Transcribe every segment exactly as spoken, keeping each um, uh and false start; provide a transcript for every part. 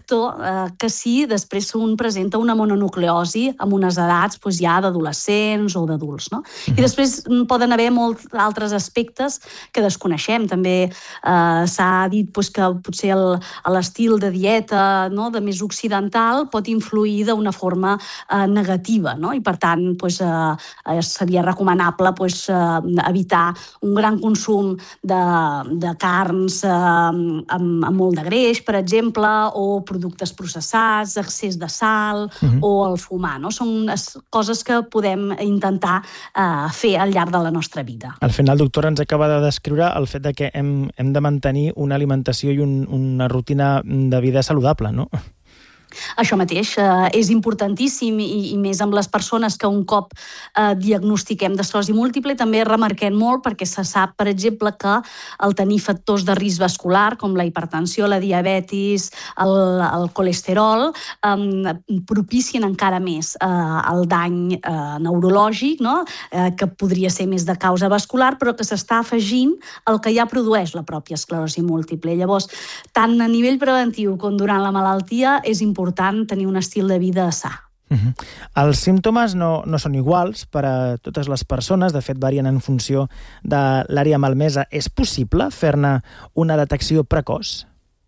factor eh, que sí, després un presenta una mononucleosi amb unes edats doncs, ja d'adolescents o d'adults. No? I després poden haver molts altres aspectes que desconeixem. També eh, s'ha dit doncs, que potser l'estil de dieta no, de més occidental pot influir d'una forma eh, negativa, no? I per tant doncs, eh, seria recomanable doncs, eh, evitar un gran consum de, de carns eh, amb, amb molt de greix, per exemple, o productes processats, excés de sal uh-huh. o el fumar. No? Són coses que podem intentar eh, fer al llarg de la nostra vida. Al final, doctora, ens acaba de descriure el fet de que hem, hem de mantenir una alimentació i un, una rutina de vida saludable, no? Això mateix, eh, és importantíssim i, i més amb les persones que un cop eh, diagnostiquem d'esclerosi múltiple, també remarquem molt perquè se sap, per exemple, que el tenir factors de risc vascular com la hipertensió, la diabetis, el, el colesterol, eh, propicien encara més eh, el dany eh, neurològic, no? eh, que podria ser més de causa vascular, però que s'està afegint el que ja produeix la pròpia esclerosi múltiple. Llavors, tant a nivell preventiu com durant la malaltia, és important important tenir un estil de vida sa. Uh-huh. Els símptomes no, no són iguals per a totes les persones, de fet varien en funció de l'àrea malmesa. És possible fer-ne una detecció precoç?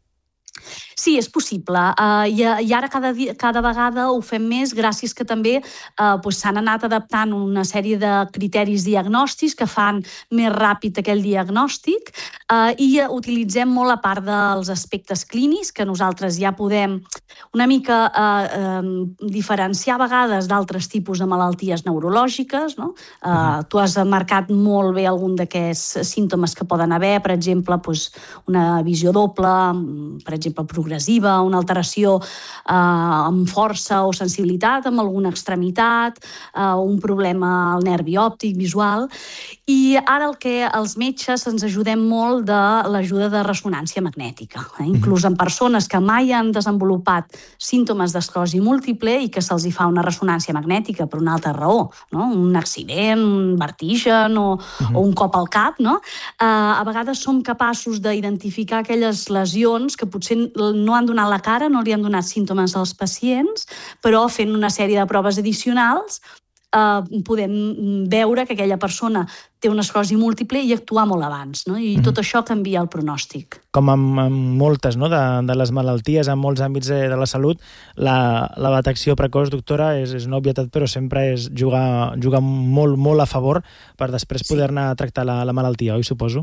Sí, és possible. Uh, i, I ara cada, dia, cada vegada ho fem més gràcies que també uh, pues, s'han anat adaptant una sèrie de criteris diagnòstics que fan més ràpid aquell diagnòstic uh, i utilitzem molt a part dels aspectes clínics que nosaltres ja podem una mica uh, um, diferenciar a vegades d'altres tipus de malalties neurològiques. No? Uh, uh-huh. Tu has marcat molt bé algun d'aquests símptomes que poden haver, per exemple, pues, una visió doble, per exemple, progressiva, una alteració eh, amb força o sensibilitat, amb alguna extremitat, eh, un problema al nervi òptic, visual. I ara el que els metges ens ajudem molt de l'ajuda de ressonància magnètica. Eh? Inclús en persones que mai han desenvolupat símptomes d'esclerosi múltiple i que se'ls hi fa una ressonància magnètica per una altra raó, no? Un accident, un vertigen o, uh-huh. o un cop al cap, no? Eh, a vegades som capaços d'identificar aquelles lesions que potser no han donat la cara, no li han donat símptomes als pacients, però fent una sèrie de proves addicionals eh, podem veure que aquella persona té una esclerosi múltiple i actuar molt abans, no? I mm-hmm. tot això canvia el pronòstic. Com amb, amb moltes no? de, de les malalties, en molts àmbits de, de la salut, la, la detecció precoç, doctora, és, és una obvietat, però sempre és jugar, jugar molt, molt a favor per després sí. poder-ne tractar la, la malaltia, oi, suposo?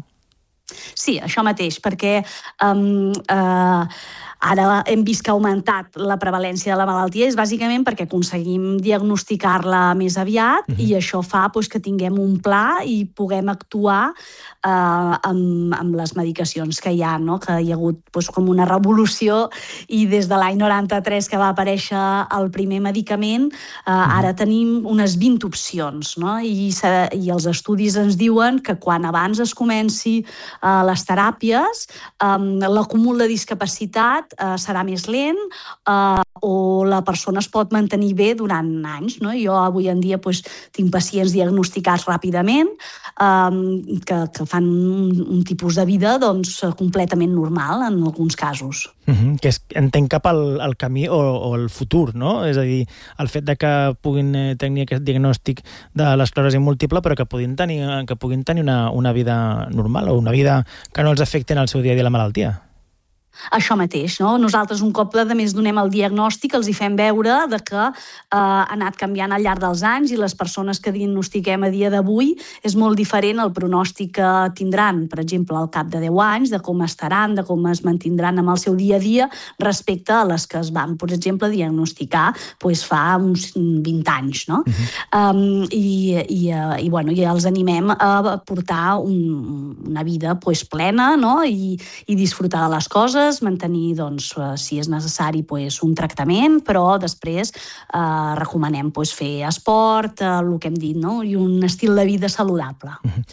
Sí, això mateix, perquè um, uh, ara hem vist que ha augmentat la prevalència de la malaltia, és bàsicament perquè aconseguim diagnosticar-la més aviat uh-huh. i això fa doncs, que tinguem un pla i puguem actuar eh, amb, amb les medicacions que hi ha, no? Que hi ha hagut doncs, com una revolució i des de l'any noranta-tres que va aparèixer el primer medicament, eh, uh-huh. ara tenim unes vint opcions, no? I, i els estudis ens diuen que quan abans es comenci eh, les teràpies, eh, l'acúmul de discapacitat Uh, serà més lent uh, o la persona es pot mantenir bé durant anys. No? Jo avui en dia pues, tinc pacients diagnosticats ràpidament um, que, que fan un, un tipus de vida doncs, completament normal en alguns casos. Uh-huh. Que és, entenc cap al, al camí o, o el futur, no? És a dir, el fet de que puguin tenir aquest diagnòstic de l'esclerosi múltiple però que puguin tenir, que puguin tenir una, una vida normal o una vida que no els afecti en el seu dia a dia la malaltia. Això mateix, no? Nosaltres un cop de més donem el diagnòstic, els hi fem veure de que eh, ha anat canviant al llarg dels anys i les persones que diagnostiquem a dia d'avui és molt diferent el pronòstic que tindran, per exemple, al cap de deu anys, de com estaran, de com es mantindran amb el seu dia a dia respecte a les que es van, per exemple, diagnosticar doncs, fa uns vint anys, no? Uh-huh. um, i, i, i, bueno, i els animem a portar un, una vida doncs, plena, no? I, i disfrutar de les coses, mantenir, doncs, si és necessari, doncs, un tractament, però després eh, recomanem doncs, fer esport, eh, el que hem dit, no? I un estil de vida saludable.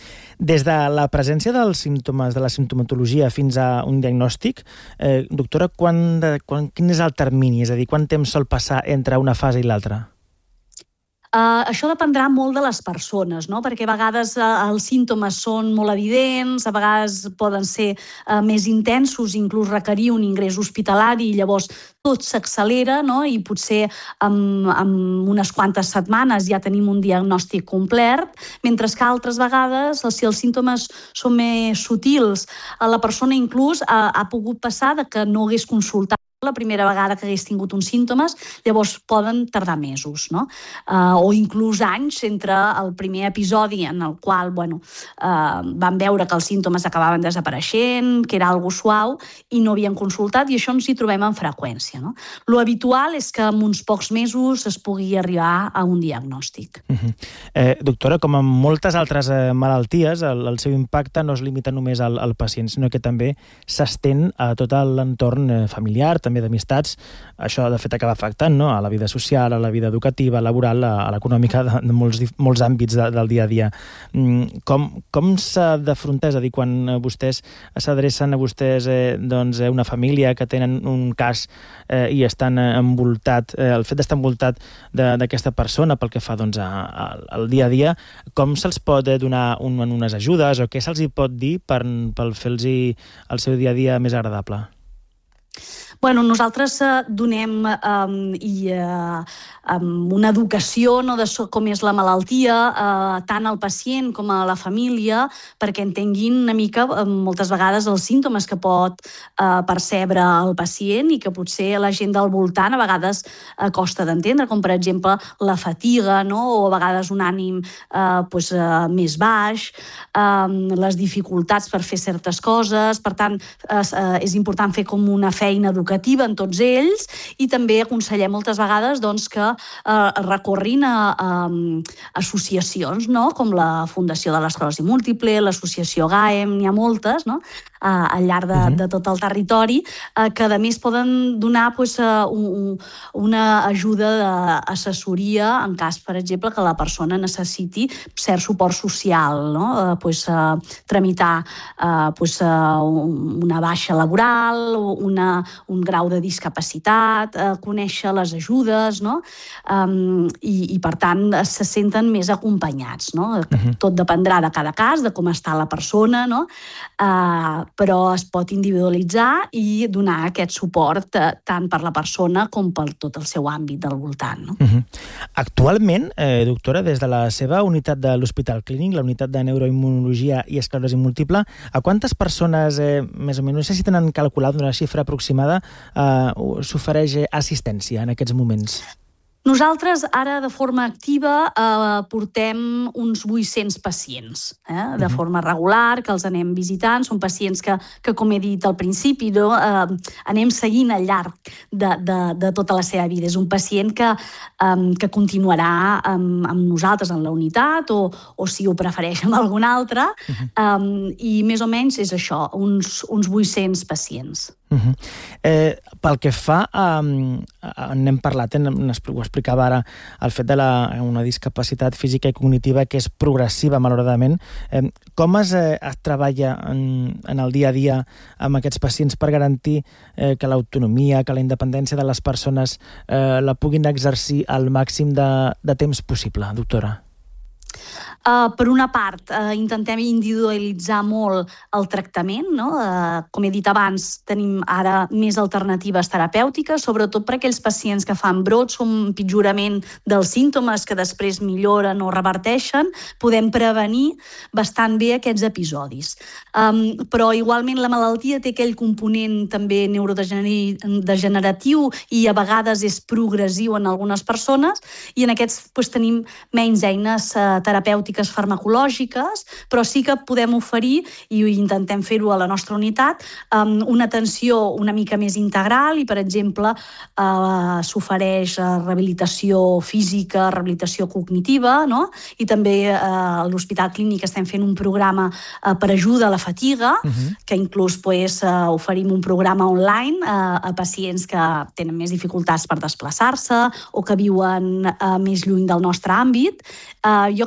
Des de la presència dels símptomes, de la simptomatologia fins a un diagnòstic, eh, doctora, quan, de, quan, quin és el termini? És a dir, quant temps sol passar entre una fase i l'altra? Uh, això dependrà molt de les persones, no? Perquè a vegades uh, els símptomes són molt evidents, a vegades poden ser uh, més intensos, inclús requerir un ingrés hospitalari i llavors tot s'accelera, no? I potser amb, amb unes quantes setmanes ja tenim un diagnòstic complet, mentre que altres vegades, si els símptomes són més sutils, la persona inclús ha, ha pogut passar de que no hagués consultat la primera vegada que hagués tingut uns símptomes, llavors poden tardar mesos, no? Uh, o inclús anys entre el primer episodi en el qual, bueno, uh, van veure que els símptomes acabaven desapareixent, que era algo suau, i no havien consultat, i això ens hi trobem amb freqüència, no? Lo habitual és que en uns pocs mesos es pugui arribar a un diagnòstic. Uh-huh. eh, doctora, com en moltes altres eh, malalties, el, el seu impacte no es limita només al, al pacient, sinó que també s'estén a tot l'entorn eh, familiar, també d'amistats. Això, de fet, acaba afectant, no?, a la vida social, a la vida educativa, laboral, a, a l'econòmica, de, de molts, molts àmbits de, del dia a dia. Com, com s'ha d'afrontar? És a dir, quan vostès s'adrecen a vostès, eh, doncs, una família que tenen un cas eh, i estan envoltat, eh, el fet d'estar envoltat d'aquesta persona pel que fa, doncs, a, a, al dia a dia, com se'ls pot donar un, unes ajudes o què se'ls hi pot dir per, per fer-los el seu dia a dia més agradable? Bueno, nosaltres eh, donem um, i, uh, um, una educació, no, de com és la malaltia, uh, tant al pacient com a la família, perquè entenguin una mica, uh, moltes vegades, els símptomes que pot uh, percebre el pacient i que potser la gent del voltant a vegades uh, costa d'entendre, com per exemple la fatiga, no? O a vegades un ànim uh, pues, uh, més baix, um, les dificultats per fer certes coses. Per tant, uh, uh, és important fer com una feina educativa en tots ells, i també aconsellem moltes vegades doncs, que eh, recorrin a, a, a associacions, no?, com la Fundació de l'Esclerosi Múltiple, l'associació G A E M, n'hi ha moltes, no?, eh, al llarg de, de tot el territori, eh, que a més poden donar pues, uh, un, una ajuda d'assessoria en cas, per exemple, que la persona necessiti cert suport social, no?, eh, pues, uh, tramitar uh, pues, uh, una baixa laboral, una, un grau de discapacitat, eh, conèixer les ajudes, no? Um, i, i, per tant, se senten més acompanyats, no? Uh-huh. Tot dependrà de cada cas, de com està la persona, no? Uh, però es pot individualitzar i donar aquest suport eh, tant per la persona com per tot el seu àmbit del voltant, no? Uh-huh. Actualment, eh, doctora, des de la seva unitat de l'Hospital Clínic, la unitat de neuroimmunologia i esclerosi múltiple, a quantes persones, eh, més o menys, no sé si tenen calculat una xifra aproximada, Uh, s'ofereix assistència en aquests moments? Nosaltres ara de forma activa eh, portem uns vuit-cents pacients, eh, de forma regular, que els anem visitant. Són pacients que, que com he dit al principi, no, eh, anem seguint al llarg de, de, de tota la seva vida. És un pacient que, eh, que continuarà amb, amb nosaltres en la unitat o, o si ho prefereix amb algun altre, eh, i més o menys és això, uns, uns vuit-cents pacients. Uh-huh. Eh, pel que fa a... a n'hem parlat, en, ho explicava ara, el fet de la, una discapacitat física i cognitiva que és progressiva, malauradament. Eh, com es, eh, es treballa en, en el dia a dia amb aquests pacients per garantir eh, que l'autonomia, que la independència de les persones eh, la puguin exercir al màxim de, de temps possible, doctora? Uh, per una part, uh, intentem individualitzar molt el tractament, no? Uh, com he dit abans, tenim ara més alternatives terapèutiques, sobretot per aquells pacients que fan brots o un pitjorament dels símptomes que després milloren o reverteixen, podem prevenir bastant bé aquests episodis. Um, però igualment la malaltia té aquell component també neurodegeneratiu i a vegades és progressiu en algunes persones, i en aquests doncs, tenim menys eines uh, terapèutiques farmacològiques, però sí que podem oferir, i intentem fer-ho a la nostra unitat, um, una atenció una mica més integral i, per exemple, uh, s'ofereix uh, rehabilitació física, rehabilitació cognitiva, no? I també uh, a l'Hospital Clínic estem fent un programa uh, per ajuda a la fatiga, uh-huh. que inclús pues, uh, oferim un programa online uh, a pacients que tenen més dificultats per desplaçar-se o que viuen uh, més lluny del nostre àmbit. Uh, jo crec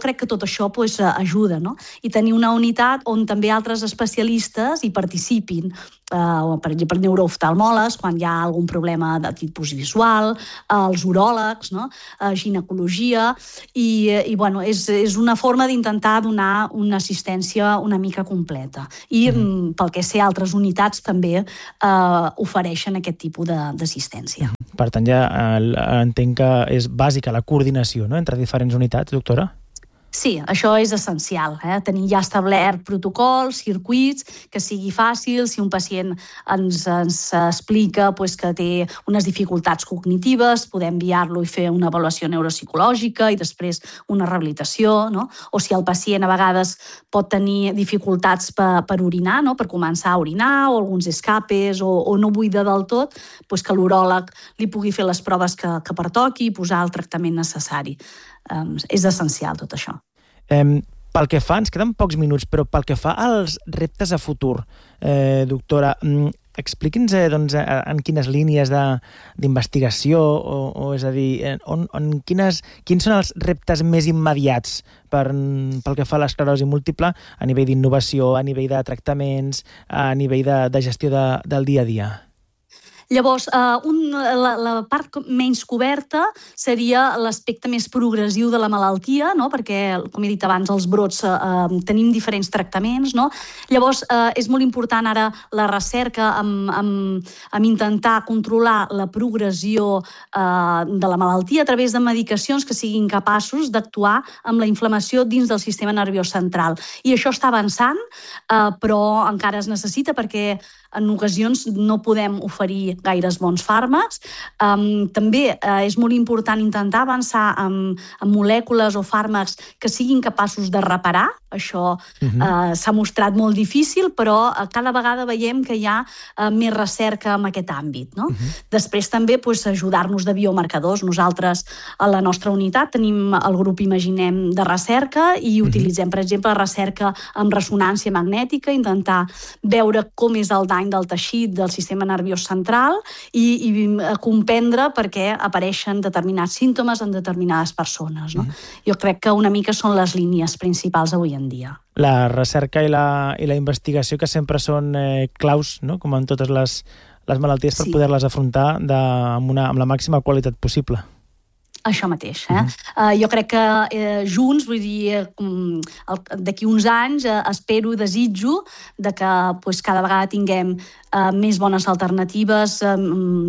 crec que tot això pues, ajuda, no? I tenir una unitat on també altres especialistes hi participin. Uh, per exemple, neurooftalmòlegs, quan hi ha algun problema de tipus visual, uh, els uròlegs, no? uh, ginecologia, i, i bueno, és, és una forma d'intentar donar una assistència una mica completa. I mm. pel que sé, altres unitats també uh, ofereixen aquest tipus d'assistència. Per tant, ja uh, entenc que és bàsica la coordinació, no?, entre diferents unitats, doctora? Sí, això és essencial, eh? Tenir ja establert protocols, circuits, que sigui fàcil. Si un pacient ens, ens explica pues, que té unes dificultats cognitives, poder enviar-lo i fer una avaluació neuropsicològica i després una rehabilitació, no? O si el pacient a vegades pot tenir dificultats per, per orinar, no? Per començar a orinar, o alguns escapes, o, o no buida del tot, pues que l'uròleg li pugui fer les proves que, que pertoqui i posar el tractament necessari. Um, és essencial tot això. Um, pel que fa, ens queden pocs minuts, però pel que fa als reptes a futur, eh, doctora, um, expliqui'ns eh, doncs, en quines línies d'investigació, o, o és a dir, on, on, quines, quins són els reptes més immediats per, pel que fa a l'esclerosi múltiple a nivell d'innovació, a nivell de tractaments, a nivell de, de gestió de, del dia a dia? Llavors, eh, un, la, la part menys coberta seria l'aspecte més progressiu de la malaltia, no? Perquè, com he dit abans, els brots eh, tenim diferents tractaments, no? Llavors, eh, és molt important ara la recerca amb, amb, amb intentar controlar la progressió eh, de la malaltia a través de medicacions que siguin capaços d'actuar amb la inflamació dins del sistema nerviós central. I això està avançant, eh, però encara es necessita perquè en ocasions no podem oferir gaires bons fàrmacs. Um, també uh, és molt important intentar avançar amb, amb molècules o fàrmacs que siguin capaços de reparar. Això uh-huh. uh, s'ha mostrat molt difícil, però uh, cada vegada veiem que hi ha uh, més recerca en aquest àmbit, no? Uh-huh. Després també pues, ajudar-nos de biomarcadors. Nosaltres a la nostra unitat tenim el grup Imaginem de recerca i uh-huh. utilitzem, per exemple, la recerca amb ressonància magnètica, intentar veure com és el dany del teixit del sistema nerviós central i, i comprendre per què apareixen determinats símptomes en determinades persones, no? Mm. Jo crec que una mica són les línies principals avui en dia. La recerca i la, i la investigació que sempre són eh, claus, no?, com en totes les, les malalties, per sí. poder-les afrontar de, amb, una, amb la màxima qualitat possible. Això mateix. Eh? Mm. Uh, jo crec que eh, junts, vull dir, eh, d'aquí uns anys, eh, espero, desitjo de que pues, cada vegada tinguem eh, més bones alternatives, eh,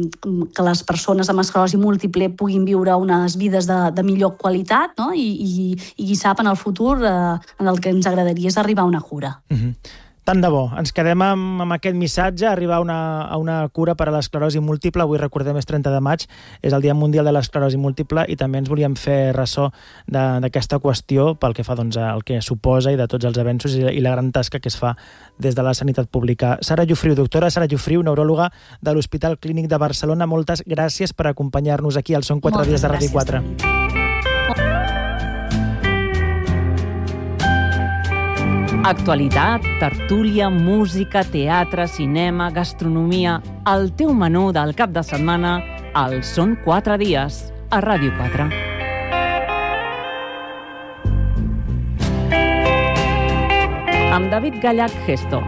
que les persones amb esclerosi múltiple puguin viure unes vides de, de millor qualitat, no? I, i, i qui sap, en el futur eh, en el que ens agradaria és arribar a una cura. Mm-hmm. Tant de bo. Ens quedem amb, amb aquest missatge, arribar a una, a una cura per a l'esclerosi múltiple. Avui, recordem, és trenta de maig, és el Dia Mundial de l'Esclerosi Múltiple, i també ens volíem fer ressò d'aquesta qüestió pel que fa doncs, al que suposa i de tots els avenços i, i la gran tasca que es fa des de la sanitat pública. Sara Jofriu, doctora Sara Jofriu, neuròloga de l'Hospital Clínic de Barcelona, moltes gràcies per acompanyar-nos aquí al Són quatre dies de Ràdio quatre. Actualitat, tertúlia, música, teatre, cinema, gastronomia... El teu menú del cap de setmana al Són quatre dies, a Ràdio quatre. Amb David Gallach Gesto.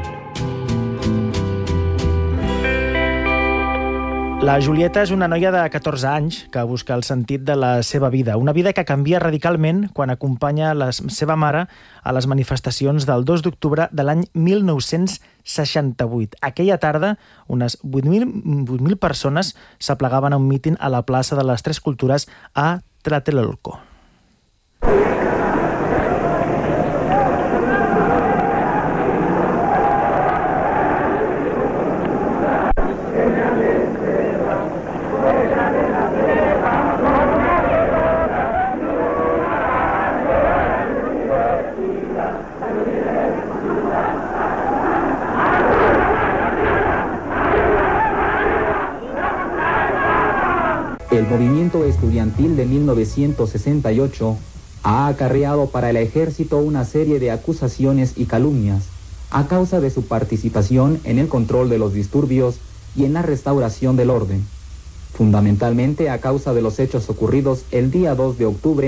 La Julieta és una noia de catorze anys que busca el sentit de la seva vida. Una vida que canvia radicalment quan acompanya la seva mare a les manifestacions del dos d'octubre de l'any mil nou-cents seixanta-vuit. Aquella tarda, unes vuit mil persones s'aplegaven a un míting a la plaça de les Tres Cultures a Tlatelolco. El movimiento estudiantil de mil novecientos sesenta y ocho ha acarreado para el ejército una serie de acusaciones y calumnias a causa de su participación en el control de los disturbios y en la restauración del orden, fundamentalmente a causa de los hechos ocurridos el día dos de octubre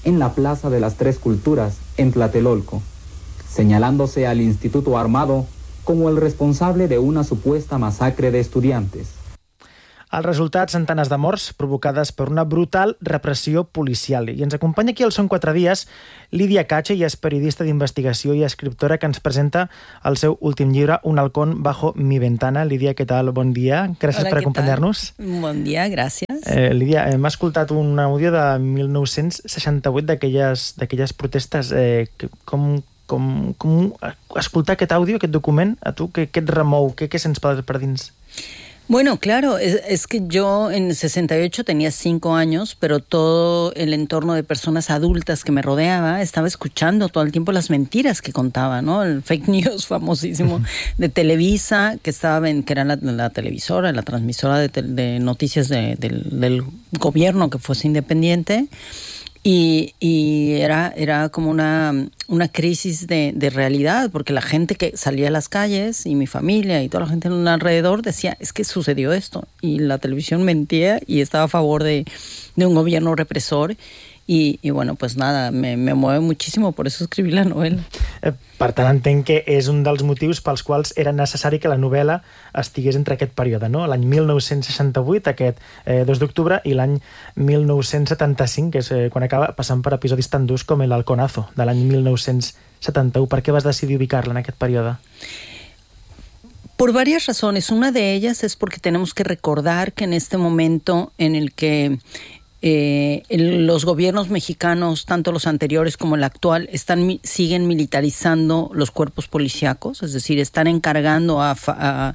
en la Plaza de las Tres Culturas, en Tlatelolco, señalándose al Instituto Armado como el responsable de una supuesta masacre de estudiantes. El resultat, centenes de morts provocades per una brutal repressió policial. I ens acompanya aquí al Són quatre dies Lídia Cache, i és periodista d'investigació i escriptora, que ens presenta el seu últim llibre, Un halcón bajo mi ventana. Lídia, què tal? Bon dia. Gràcies Hola, per acompanyar-nos. Bon dia, gràcies. Eh, Lídia, hem escoltat un àudio de mil nou-cents seixanta-vuit d'aquelles d'aquelles protestes. Eh, com, com, com escoltar aquest àudio, aquest document, a tu, què, què et remou? Què, què sents per, per dins? Bueno, claro, es, es que yo en sesenta y ocho tenía cinco años, pero todo el entorno de personas adultas que me rodeaba estaba escuchando todo el tiempo las mentiras que contaba, ¿no? El fake news famosísimo de Televisa, que estaba en, que era la, la televisora, la transmisora de, de noticias de, de, del gobierno que fuese independiente. Y, y era, era como una, una crisis de, de realidad, porque la gente que salía a las calles, y mi familia y toda la gente alrededor decía, es que sucedió esto. Y la televisión mentía y estaba a favor de, de un gobierno represor. I, i bueno, pues nada, me, me mueve muchísimo, por eso escribí la novela. Eh, per tant, entenc que és un dels motius pels quals era necessari que la novel·la estigués entre aquest període, no? L'any mil nou-cents seixanta-vuit, aquest eh, dos d'octubre, i l'any mil nou-cents setanta-cinc, que és eh, quan acaba passant per episodis tan durs com el Halconazo, de l'any mil nou-cents setanta-u. Per què vas decidir ubicar-la en aquest període? Por varias razones. Una de ellas es porque tenemos que recordar que en este momento en el que Eh, el, los gobiernos mexicanos, tanto los anteriores como el actual, están, siguen militarizando los cuerpos policíacos, es decir, están encargando a, fa, a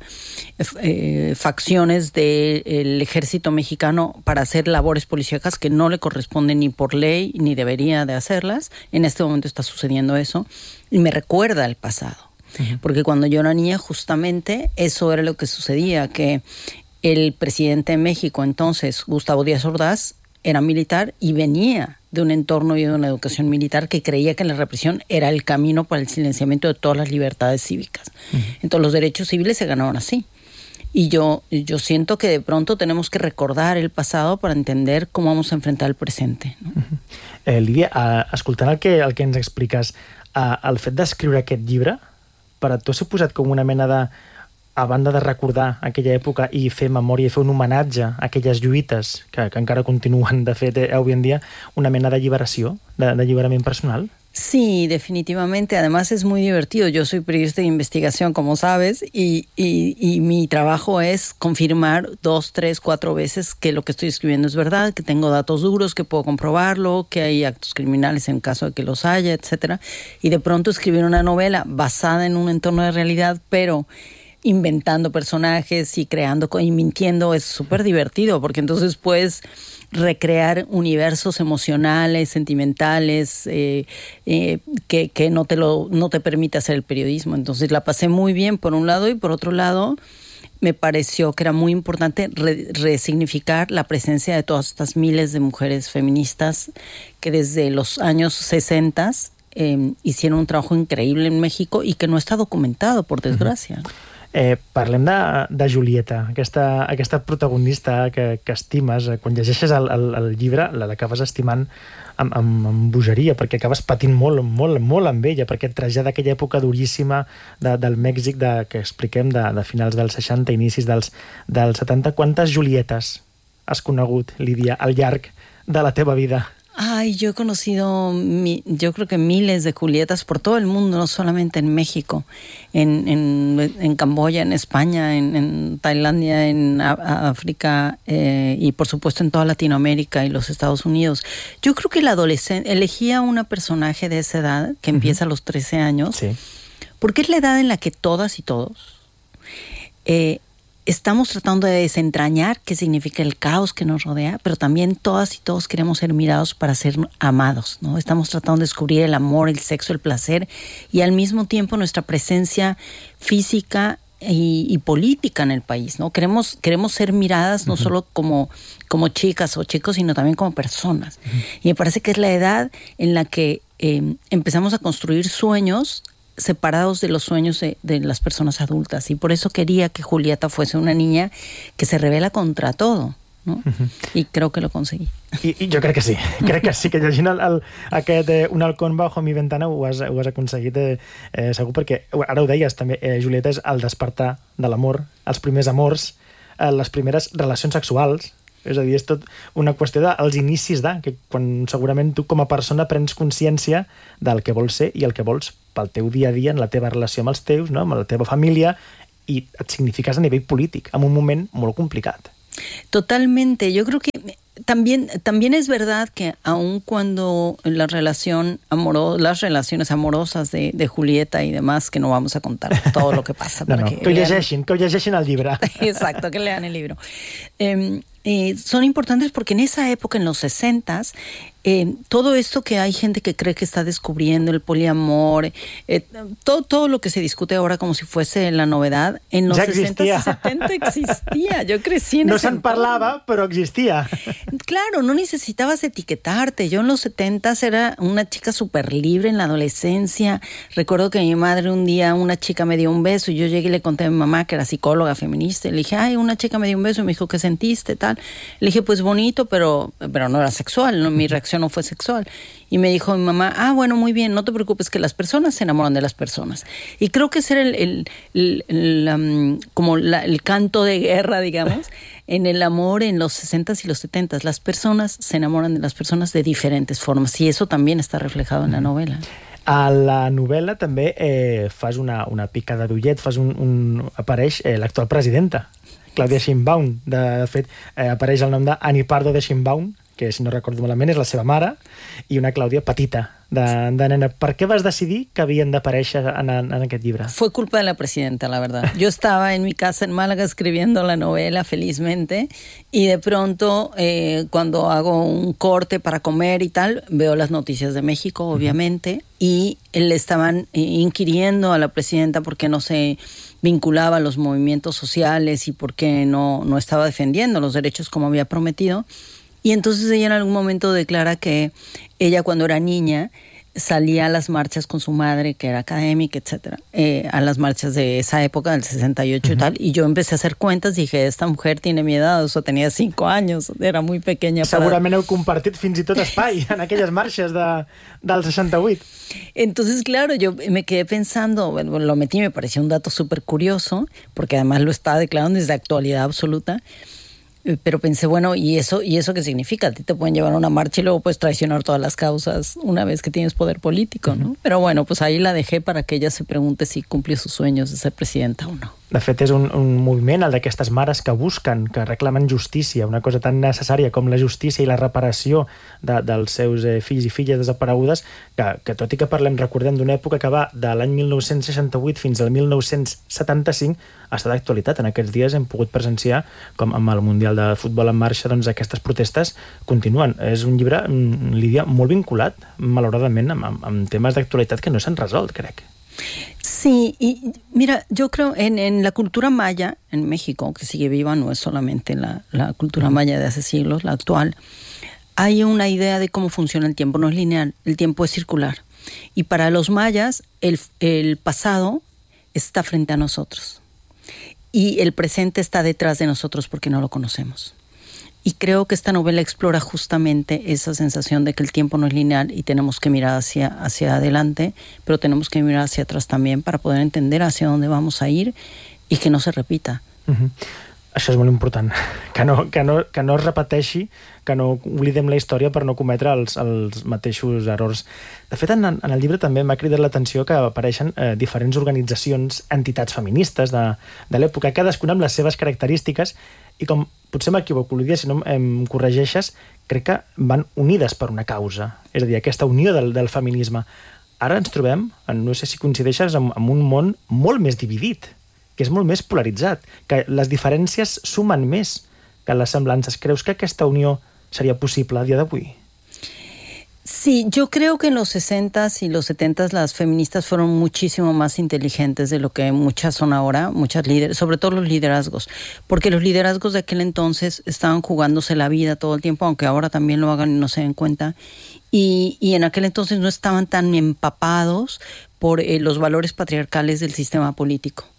eh, facciones del ejército mexicano para hacer labores policíacas que no le corresponden ni por ley ni debería de hacerlas. En este momento está sucediendo eso y me recuerda al pasado, uh-huh. porque cuando yo era niña justamente eso era lo que sucedía, que el presidente de México entonces, Gustavo Díaz Ordaz, era militar y venía de un entorno y de una educación militar que creía que la represión era el camino para el silenciamiento de todas las libertades cívicas. Uh-huh. Entonces los derechos civiles se ganaron así. Y yo, yo siento que de pronto tenemos que recordar el pasado para entender cómo vamos a enfrentar el presente, no? Uh-huh. eh, Lídia, uh, escoltant el que, el que ens expliques, uh, el fet d'escriure aquest llibre, per a tu s'ha posat com una mena de... a banda de recordar aquella època i fer memòria i fer un homenatge a aquelles lluites que, que encara continuen, de fet, eh, avui en dia, una mena de lliberació, de, de alliberament personal? Sí, definitivamente. Además es muy divertido. Yo soy periodista de investigación, como sabes, y, y, y mi trabajo es confirmar dos, tres, cuatro veces que lo que estoy escribiendo es verdad, que tengo datos duros, que puedo comprobarlo, que hay actos criminales en caso de que los haya, etcétera. Y de pronto escribir una novela basada en un entorno de realidad, pero inventando personajes y creando y mintiendo es súper divertido, porque entonces puedes recrear universos emocionales, sentimentales, eh, eh, que, que no te lo no te permite hacer el periodismo. Entonces la pasé muy bien por un lado, y por otro lado me pareció que era muy importante re- resignificar la presencia de todas estas miles de mujeres feministas que desde los años sesenta eh, hicieron un trabajo increíble en México y que no está documentado, por desgracia. Uh-huh. Eh, parlem de, de Julieta, aquesta, aquesta protagonista que, que estimes. Quan llegeixes el, el, el llibre l'acabes estimant amb, amb, amb bogeria, perquè acabes patint molt, molt, molt amb ella, perquè et trasllada aquella època duríssima de, del Mèxic de, que expliquem de, de finals dels seixanta, inicis dels, dels setanta. Quantes Julietes has conegut, Lídia, al llarg de la teva vida? Ay, yo he conocido, mi, yo creo que miles de Julietas por todo el mundo, no solamente en México, en, en, en Camboya, en España, en, en Tailandia, en a, África eh, y por supuesto en toda Latinoamérica y los Estados Unidos. Yo creo que la adolescente, elegía una personaje de esa edad que empieza uh-huh. a los trece años, sí. porque es la edad en la que todas y todos eh, estamos tratando de desentrañar qué significa el caos que nos rodea, pero también todas y todos queremos ser mirados para ser amados, ¿no? Estamos tratando de descubrir el amor, el sexo, el placer y al mismo tiempo nuestra presencia física y, y política en el país, ¿no? Queremos, queremos ser miradas no uh-huh. solo como, como chicas o chicos, sino también como personas. Uh-huh. Y me parece que es la edad en la que eh, empezamos a construir sueños separados de los sueños de, de las personas adultas, y por eso quería que Julieta fuese una niña que se rebela contra todo, no? Uh-huh. I creo que lo conseguí. I, I jo crec que sí, crec que sí, que llegint el, el, aquest eh, Un halcón bajo mi ventana ho has, ho has aconseguit eh, eh, segur, perquè ara ho deies també, eh, Julieta, és el despertar de l'amor, els primers amors, eh, les primeres relacions sexuals, és a dir, és tot una qüestió dels inicis de, que quan segurament tu com a persona prens consciència del que vols ser i el que vols pel teu dia a dia, en la teva relació amb els teus, no? Amb la teva família, i et significas a nivell polític, en un moment molt complicat. Totalmente. Yo creo que también, también es verdad que aun cuando la relación amoro, las relaciones amorosas de, de Julieta y demás, que no vamos a contar todo lo que pasa. no, no, que, que ho llegeixin, que ho llegeixin el llibre. Exacto, que lean el libro. Eh, eh, son importantes porque en esa época, en los sesentas, eh, todo esto que hay gente que cree que está descubriendo, el poliamor, eh, todo, todo lo que se discute ahora como si fuese la novedad, en los sesenta y setenta existía. Yo crecí en no ese se'n parlava, però existia. Claro, no necesitabas etiquetarte. Yo en los setentas era una chica súper libre en la adolescencia. Recuerdo que mi madre un día, una chica me dio un beso y yo llegué y le conté a mi mamá, que era psicóloga feminista, y le dije, ay, una chica me dio un beso y me dijo, ¿qué sentiste? Tal. Le dije, pues bonito, pero, pero no era sexual, ¿no? Mi reacción no fue sexual. Y me dijo mi mamá, ah, bueno, muy bien, no te preocupes, que las personas se enamoran de las personas. Y creo que ese era el, el, el, el um, como la, el canto de guerra, digamos, en el amor en los sesentas y los setentas. Las personas se enamoran de las personas de diferentes formas, y eso también está reflejado en la novela. A la novel·la també eh, fas una, una picada d'ullet, fas un, un, apareix eh, l'actual presidenta, Clàudia Sheinbaum. De, de fet, eh, apareix el nom d'Annie Pardo de Sheinbaum, que si no recordo malament és la seva mare, i una Clàudia petita, de, de nena. Per què vas decidir que havien d'aparèixer en, en, en aquest llibre? Fue culpa de la presidenta, la verdad. Yo estaba en mi casa en Málaga escribiendo la novela felizmente, y de pronto eh, cuando hago un corte para comer y tal, veo las noticias de México, obviamente, uh-huh. y le estaban eh, inquiriendo a la presidenta por qué no se vinculaba a los movimientos sociales y por qué no, no estaba defendiendo los derechos como había prometido. Y entonces ella en algún momento declara que ella cuando era niña salía a las marchas con su madre, que era académica, etcétera, eh, a las marchas de esa época, del sesenta y ocho uh-huh. y tal, y yo empecé a hacer cuentas, dije, esta mujer tiene mi edad, o sea, tenía cinco años, era muy pequeña. Segurament para... heu compartit fins i tot espai en aquelles marxes de, del seixanta-vuit. Entonces, claro, yo me quedé pensando, bueno, lo metí, me pareció un dato súper curioso, porque además lo estaba declarando desde actualidad absoluta. Pero pensé, bueno, ¿y eso, ¿y eso qué significa? A ti te pueden llevar a una marcha y luego puedes traicionar todas las causas una vez que tienes poder político, ¿no? Uh-huh. Pero bueno, pues ahí la dejé para que ella se pregunte si cumplió sus sueños de ser presidenta o no. De fet, és un, un moviment, el d'aquestes mares que busquen, que reclamen justícia, una cosa tan necessària com la justícia i la reparació de, dels seus eh, fills i filles desaparegudes, que, que tot i que parlem, recordem, d'una època que va de l'any mil nou-cents seixanta-vuit fins al mil nou-cents setanta-cinc, està d'actualitat. En aquests dies hem pogut presenciar, com amb el Mundial de Futbol en marxa, doncs aquestes protestes continuen. És un llibre, Lídia, molt vinculat, malauradament, amb, amb, amb temes d'actualitat que no s'han resolt, crec. Sí, y mira, yo creo en, en la cultura maya en México, que sigue viva, no es solamente la, la cultura maya de hace siglos, la actual, hay una idea de cómo funciona el tiempo, no es lineal, el tiempo es circular. Y para los mayas, el, el pasado está frente a nosotros y el presente está detrás de nosotros porque no lo conocemos. Y creo que esta novela explora justamente esa sensación de que el tiempo no es lineal y tenemos que mirar hacia, hacia adelante, pero tenemos que mirar hacia atrás también para poder entender hacia dónde vamos a ir y que no se repita. Uh-huh. Això és molt important, que no, que, no, que no es repeteixi, que no oblidem la història per no cometre els, els mateixos errors. De fet, en, en el llibre també m'ha cridat l'atenció que apareixen eh, diferents organitzacions, entitats feministes de, de l'època, cadascuna amb les seves característiques, i com potser m'equivoco, Lídia, si no em corregeixes, crec que van unides per una causa, és a dir, aquesta unió del, del feminisme. Ara ens trobem, no sé si coincideixes, amb, amb un món molt més dividit, que és molt més polaritzat, que les diferències sumen més que les semblances. Creus que aquesta unió sería posible a día de hoy? Sí, yo creo que en los sesentas y los setentas las feministas fueron muchísimo más inteligentes de lo que muchas son ahora, muchas líderes, sobre todo los liderazgos, porque los liderazgos de aquel entonces estaban jugándose la vida todo el tiempo, aunque ahora también lo hagan y no se den cuenta, y, y en aquel entonces no estaban tan empapados por eh, los valores patriarcales del sistema político,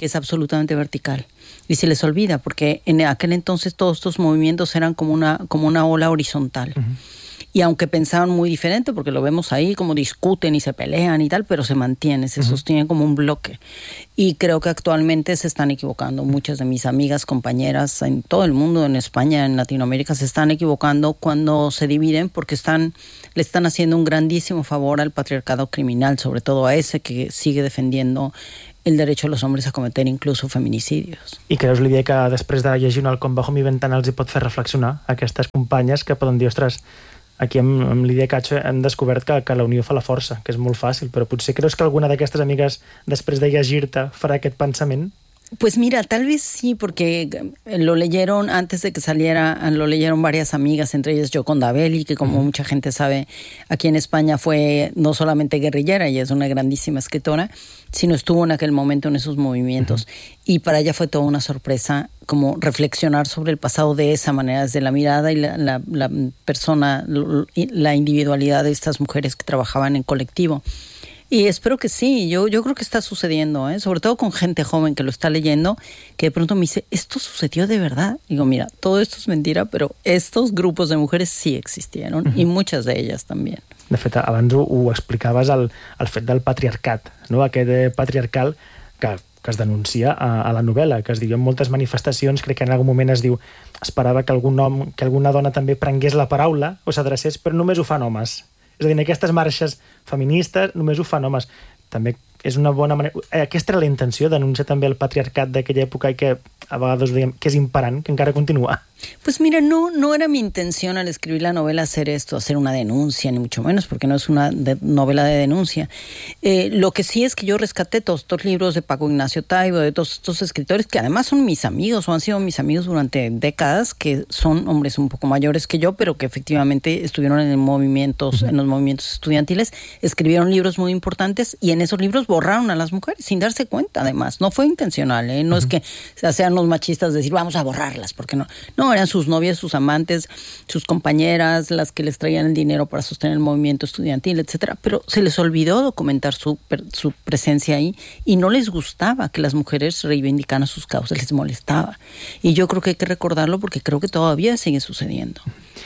que es absolutamente vertical. Y se les olvida, porque en aquel entonces todos estos movimientos eran como una, como una ola horizontal. Uh-huh. Y aunque pensaban muy diferente, porque lo vemos ahí, como discuten y se pelean y tal, pero se mantienen, se uh-huh. sostienen como un bloque. Y creo que actualmente se están equivocando. Muchas de mis amigas, compañeras en todo el mundo, en España, en Latinoamérica, se están equivocando cuando se dividen, porque están, le están haciendo un grandísimo favor al patriarcado criminal, sobre todo a ese que sigue defendiendo el derecho de los hombres a cometer incluso feminicidios. I creus, Lídia, que després de llegir un Halcón bajo mi ventana els hi pot fer reflexionar a aquestes companyes que poden dir, ostres, aquí amb, amb Lídia Cacho hem descobert que, que la unió fa la força, que és molt fàcil, però potser creus que alguna d'aquestes amigues, després de llegir-te, farà aquest pensament? Pues mira, tal vez sí, porque lo leyeron antes de que saliera, lo leyeron varias amigas, entre ellas Gioconda Belli, que como uh-huh. mucha gente sabe, aquí en España fue no solamente guerrillera, ella es una grandísima escritora, sino estuvo en aquel momento en esos movimientos. Uh-huh. Y para ella fue toda una sorpresa como reflexionar sobre el pasado de esa manera, desde la mirada y la, la, la persona, la individualidad de estas mujeres que trabajaban en colectivo. Y espero que sí, yo, yo creo que está sucediendo, ¿eh? Sobre todo con gente joven que lo está leyendo, que de pronto me dice, ¿esto sucedió de verdad? Digo, mira, todo esto es mentira, pero estos grupos de mujeres sí existieron, uh-huh. y muchas de ellas también. De fet, abans ho, ho explicaves, el, el fet del patriarcat, no? Aquest patriarcal que, que es denuncia a, a la novel·la, que es diu en moltes manifestacions, crec que en algun moment es diu, esperava que algun home, que alguna dona també prengués la paraula o s'adrecés, però només ho fan homes. És a dir, en aquestes marxes feministes només ho fan homes. També és una bona manera... Aquesta era la intenció, denunciar també el patriarcat d'aquella època i que a vegades diem que és imperant, que encara continua. Pues mira, no, no era mi intención al escribir la novela hacer esto, hacer una denuncia, ni mucho menos, porque no es una de, novela de denuncia. Eh, lo que sí es que yo rescaté todos estos libros de Paco Ignacio Taibo, de todos estos escritores que además son mis amigos o han sido mis amigos durante décadas, que son hombres un poco mayores que yo, pero que efectivamente estuvieron en, el movimientos, uh-huh. en los movimientos estudiantiles, escribieron libros muy importantes y en esos libros borraron a las mujeres sin darse cuenta, además. No fue intencional, ¿eh? No uh-huh. es que sean los machistas decir, vamos a borrarlas, porque no. No, eran sus novias, sus amantes, sus compañeras, las que les traían el dinero para sostener el movimiento estudiantil, etcétera. Pero se les olvidó documentar su, su presencia ahí y no les gustaba que las mujeres reivindicaran sus causas, les molestaba. Y yo creo que hay que recordarlo porque creo que todavía sigue sucediendo.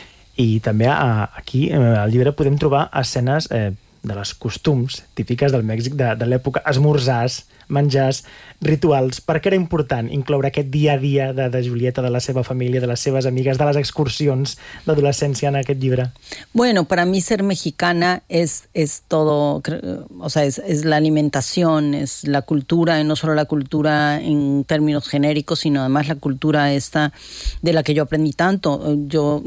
I també aquí al llibre podem trobar escenes eh, de les costums típiques del Mèxic de, de l'època, esmorzars, menjars, rituals. Per què era important incloure aquest dia a dia de, de Julieta, de la seva família, de les seves amigues, de les excursions d'adolescència en aquest llibre? Bueno, para mí ser mexicana es, es todo, o sea, es, es la alimentación, es la cultura, y no solo la cultura en términos genéricos, sino además la cultura esta de la que yo aprendí tanto. Yo,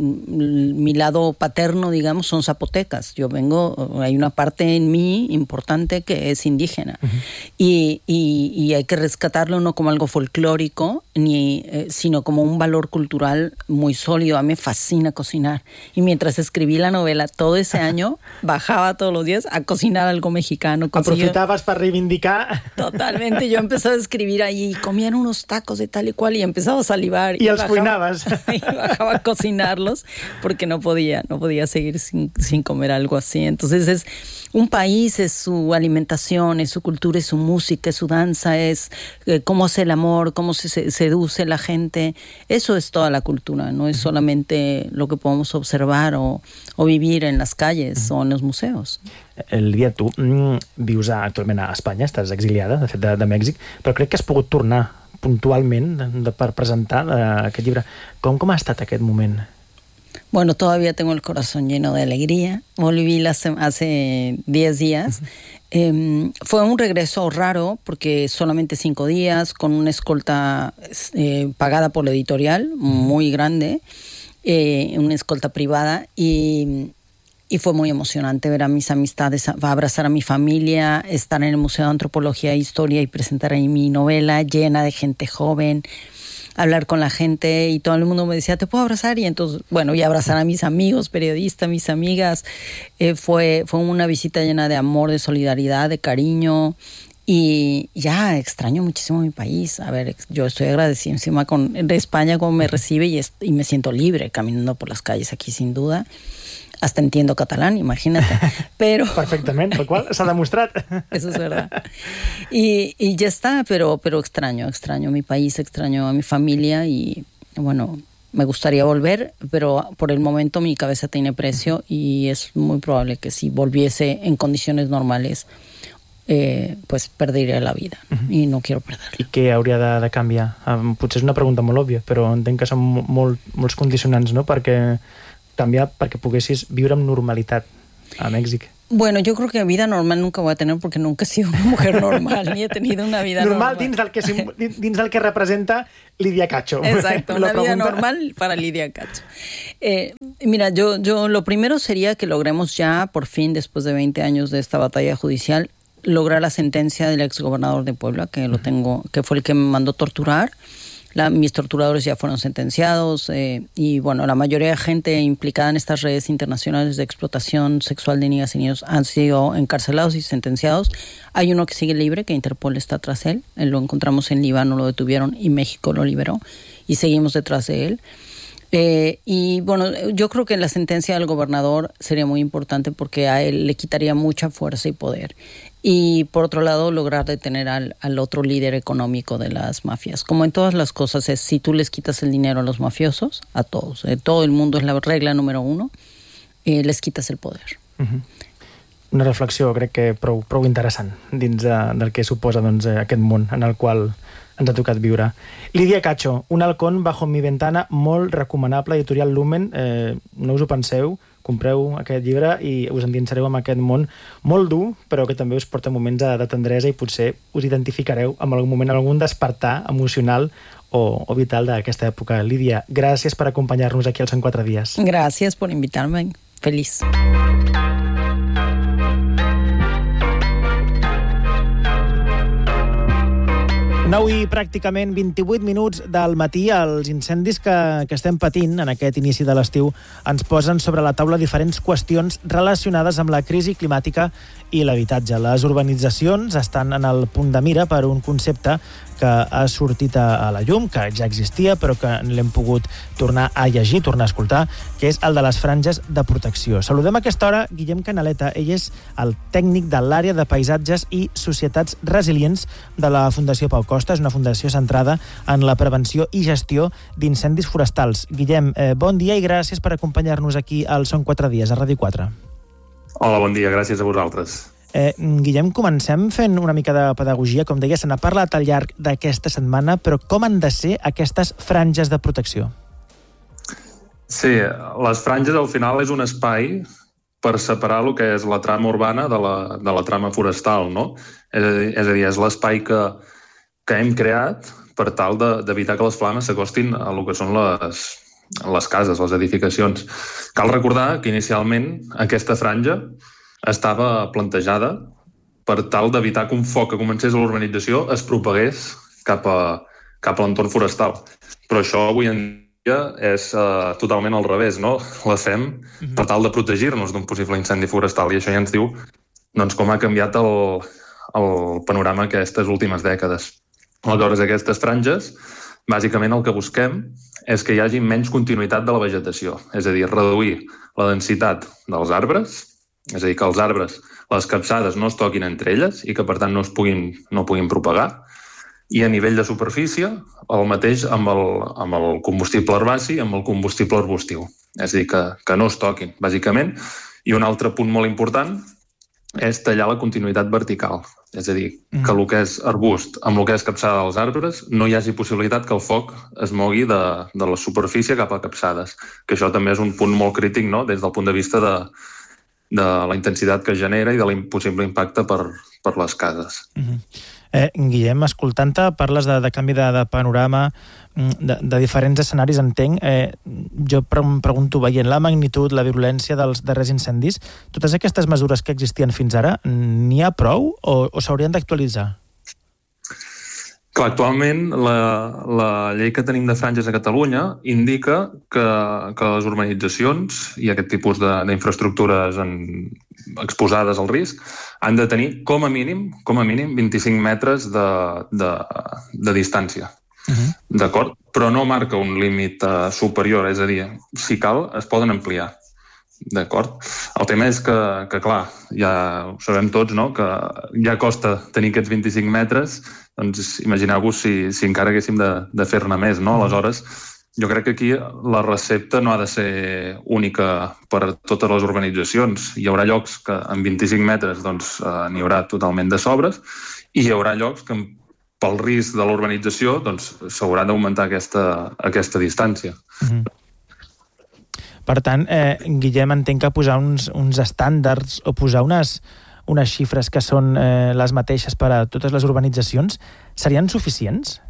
mi lado paterno, digamos, son zapotecas. Yo vengo, hay una parte en mí importante que es indígena. Uh-huh. Y Y, y hay que rescatarlo no como algo folclórico, ni, eh, sino como un valor cultural muy sólido. A mí me fascina cocinar. Y mientras escribí la novela, todo ese año, bajaba todos los días a cocinar algo mexicano. Aprofitabas para reivindicar. Totalmente. Yo empezaba a escribir ahí, comían unos tacos de tal y cual, y empezaba a salivar. Y, y los cuinabas. Y bajaba a cocinarlos, porque no podía, no podía seguir sin, sin comer algo así. Entonces es un país, es su alimentación, es su cultura, es su música, es su danza, es eh, cómo hace el amor, cómo se, se seduce la gente. Eso es toda la cultura, no es solamente lo que podemos observar o, o vivir en las calles uh-huh. o en los museos. Lídia, tu mm, vius actualment a Espanya, estàs exiliada, de fet, de, de Mèxic, però crec que has pogut tornar puntualment de, de, per presentar uh, aquest llibre. Com, com ha estat aquest moment? Bueno, todavía tengo el corazón lleno de alegría. Volví hace diez días. Uh-huh. Eh, fue un regreso raro porque solamente cinco días, con una escolta eh, pagada por la editorial, muy grande, eh, una escolta privada, y, y fue muy emocionante ver a mis amistades, abrazar a mi familia, estar en el Museo de Antropología e Historia y presentar ahí mi novela llena de gente joven, hablar con la gente, y todo el mundo me decía, ¿te puedo abrazar? Y entonces, bueno, y abrazar a mis amigos, periodistas, mis amigas. Eh, fue, fue una visita llena de amor, de solidaridad, de cariño. Y ya extraño muchísimo mi país. A ver, yo estoy agradecida encima con, de España, cómo me recibe, y, es, y me siento libre caminando por las calles aquí, sin duda. hasta entiendo catalán, imagínate. Pero... Perfectamente, lo cual s'ha demostrat. Eso es verdad. Y, y ya está, pero, pero extraño, extraño mi país, extraño a mi familia y, bueno, me gustaría volver, pero por el momento mi cabeza tiene precio y es muy probable que si volviese en condiciones normales, eh, pues perdería la vida uh-huh. i no quiero perderla. I què hauria de, de canviar? Um, potser és una pregunta molt òbvia, però entenc que són molt, molts condicionants, no?, perquè canviar perquè poguessis viure amb normalitat a Mèxic. Bueno, yo creo que vida normal nunca voy a tener porque nunca he sido una mujer normal, ni he tenido una vida normal. Normal dins del que, dins del que representa Lidia Cacho. Exacto, una vida normal para Lidia Cacho. Eh, mira, yo, yo lo primero sería que logremos ya, por fin, después de veinte años de esta batalla judicial, lograr la sentencia del exgobernador de Puebla, que lo tengo, que fue el que me mandó torturar. La, mis torturadores ya fueron sentenciados eh, y bueno, la mayoría de gente implicada en estas redes internacionales de explotación sexual de niñas y niños han sido encarcelados y sentenciados. Hay uno que sigue libre, que Interpol está tras él. Lo encontramos en Líbano, lo detuvieron y México lo liberó y seguimos detrás de él. Eh, y bueno, yo creo que la sentencia del gobernador sería muy importante porque a él le quitaría mucha fuerza y poder. Y por otro lado, lograr detener al, al otro líder económico de las mafias. Como en todas las cosas, es si tú les quitas el dinero a los mafiosos, a todos, eh, todo el mundo es la regla número uno, eh, les quitas el poder. Uh-huh. Una reflexió, crec que prou, prou interessant dins de, del que suposa doncs, aquest món en el qual ens ha tocat viure. Lidia Cacho, Un halcón bajo mi ventana, molt recomanable, editorial Lumen, eh, no us ho penseu, compreu aquest llibre i us endinsareu en aquest món molt dur, però que també us porta moments de, de tendresa i potser us identificareu en algun moment, en algun despertar emocional o, o vital d'aquesta època. Lídia, gràcies per acompanyar-nos aquí als cent quatre dies. Gràcies per invitar-me. Feliç. nou i pràcticament vint-i-vuit minuts del matí. Els incendis que, que estem patint en aquest inici de l'estiu ens posen sobre la taula diferents qüestions relacionades amb la crisi climàtica i l'habitatge. Les urbanitzacions estan en el punt de mira per un concepte que ha sortit a, a la llum, que ja existia, però que l'hem pogut tornar a llegir, tornar a escoltar, que és el de les franges de protecció. Saludem a aquesta hora Guillem Canaleta. Ell és el tècnic de l'àrea de paisatges i societats resilients de la Fundació Pau Costa. És una fundació centrada en la prevenció i gestió d'incendis forestals. Guillem, eh, bon dia i gràcies per acompanyar-nos aquí al Són quatre dies, a Ràdio quatre. Hola, bon dia, gràcies a vosaltres. Eh, Guillem, comencem fent una mica de pedagogia. Com deia, se n'ha parlat al llarg d'aquesta setmana, però com han de ser aquestes franges de protecció? Sí, les franges al final és un espai per separar el que és la trama urbana de la, de la trama forestal, no? És a dir, és, a dir, és l'espai que, que hem creat per tal de, d'evitar que les flames s'acostin a el que són les, les cases, les edificacions. Cal recordar que inicialment aquesta franja estava plantejada per tal d'evitar que un foc que comencés a l'urbanització es propagués cap a, cap a l'entorn forestal. Però això avui en dia és uh, totalment al revés, no? La fem per tal de protegir-nos d'un possible incendi forestal i això ja ens diu doncs, com ha canviat el, el panorama aquestes últimes dècades. Aleshores, aquestes franges, bàsicament el que busquem és que hi hagi menys continuïtat de la vegetació, és a dir, reduir la densitat dels arbres, és a dir, que els arbres, les capçades no es toquin entre elles i que, per tant, no es puguin, no puguin propagar. I a nivell de superfície, el mateix amb el, amb el combustible herbaci i amb el combustible arbustiu. És a dir, que, que no es toquin, bàsicament. I un altre punt molt important és tallar la continuïtat vertical. És a dir, que el que és arbust amb el que és capçada dels arbres no hi hagi possibilitat que el foc es mogui de, de la superfície cap a capçades. Que això també és un punt molt crític, no?, des del punt de vista de, de la intensitat que genera i de l'impossible impacte per, per les cases. Uh-huh. eh, Guillem, escoltant-te, parles de, de canvi de, de panorama, de, de diferents escenaris, entenc. Eh, jo em pregunto, veient la magnitud, la virulència dels darrers incendis, totes aquestes mesures que existien fins ara, n'hi ha prou o, o s'haurien d'actualitzar? Clar, actualment la, la llei que tenim de franges a Catalunya indica que, que les urbanitzacions i aquest tipus de, d'infraestructures en, exposades al risc han de tenir com a mínim, com a mínim vint-i-cinc metres de, de, de distància. Uh-huh. D'acord? Però no marca un límit uh, superior, és a dir, si cal, es poden ampliar. D'acord. El tema és que, que clar, ja ho sabem tots, no?, que ja costa tenir aquests vint-i-cinc metres, doncs imagineu-vos si, si encara haguéssim de, de fer-ne més, no? Aleshores, jo crec que aquí la recepta no ha de ser única per totes les urbanitzacions. Hi haurà llocs que en vint-i-cinc metres doncs, eh, n'hi haurà totalment de sobres i hi haurà llocs que pel risc de la urbanització doncs, s'haurà d'augmentar aquesta, aquesta distància. Mm-hmm. Per tant, eh, Guillem, entenc que posar uns, uns estàndards o posar unes, unes xifres que són eh, les mateixes per a totes les urbanitzacions serien suficients?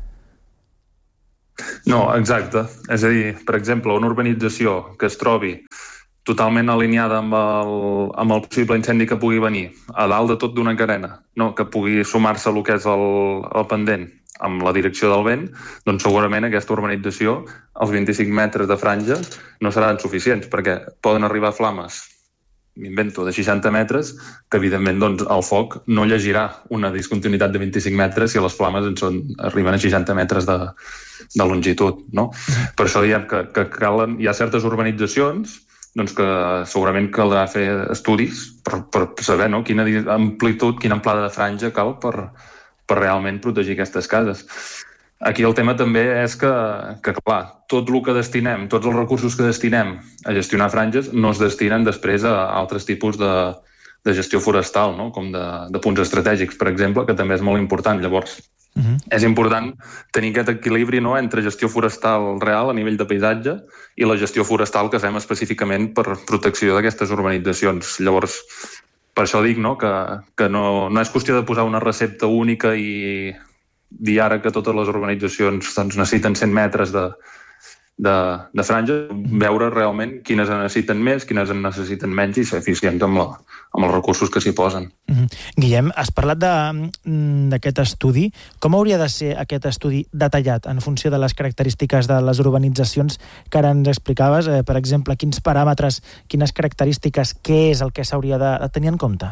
No, exacte. És a dir, per exemple, una urbanització que es trobi totalment alineada amb el, amb el possible incendi que pugui venir, a dalt de tot d'una carena, no? Que pugui sumar-se a el que és el, el pendent amb la direcció del vent, doncs segurament aquesta urbanització, els vint-i-cinc metres de franja, no seran suficients, perquè poden arribar flames, m'invento, de seixanta metres, que evidentment doncs, el foc no llegirà una discontinuïtat de vint-i-cinc metres si les flames en són, arriben a seixanta metres de, de longitud. No? Per això diem que, que calen, hi ha certes urbanitzacions doncs que segurament caldrà fer estudis per, per saber, no?, quina amplitud, quina amplada de franja cal per, per realment protegir aquestes cases. Aquí el tema també és que, que, clar, tot el que destinem, tots els recursos que destinem a gestionar franges no es destinen després a altres tipus de, de gestió forestal, no?, com de, de punts estratègics, per exemple, que també és molt important. Llavors, uh-huh. és important tenir aquest equilibri, no?, entre gestió forestal real a nivell de paisatge i la gestió forestal que fem específicament per protecció d'aquestes urbanitzacions. Llavors, per això dic, no?, que, que no, no és qüestió de posar una recepta única i dir ara que totes les urbanitzacions doncs, necessiten cent metres de, de, de franja, veure realment quines en necessiten més, quines en necessiten menys i ser eficients amb, la, amb els recursos que s'hi posen. Mm-hmm. Guillem, has parlat d'aquest estudi. Com hauria de ser aquest estudi detallat en funció de les característiques de les urbanitzacions que ara ens explicaves? Eh, per exemple, quins paràmetres, quines característiques, què és el que s'hauria de, de tenir en compte?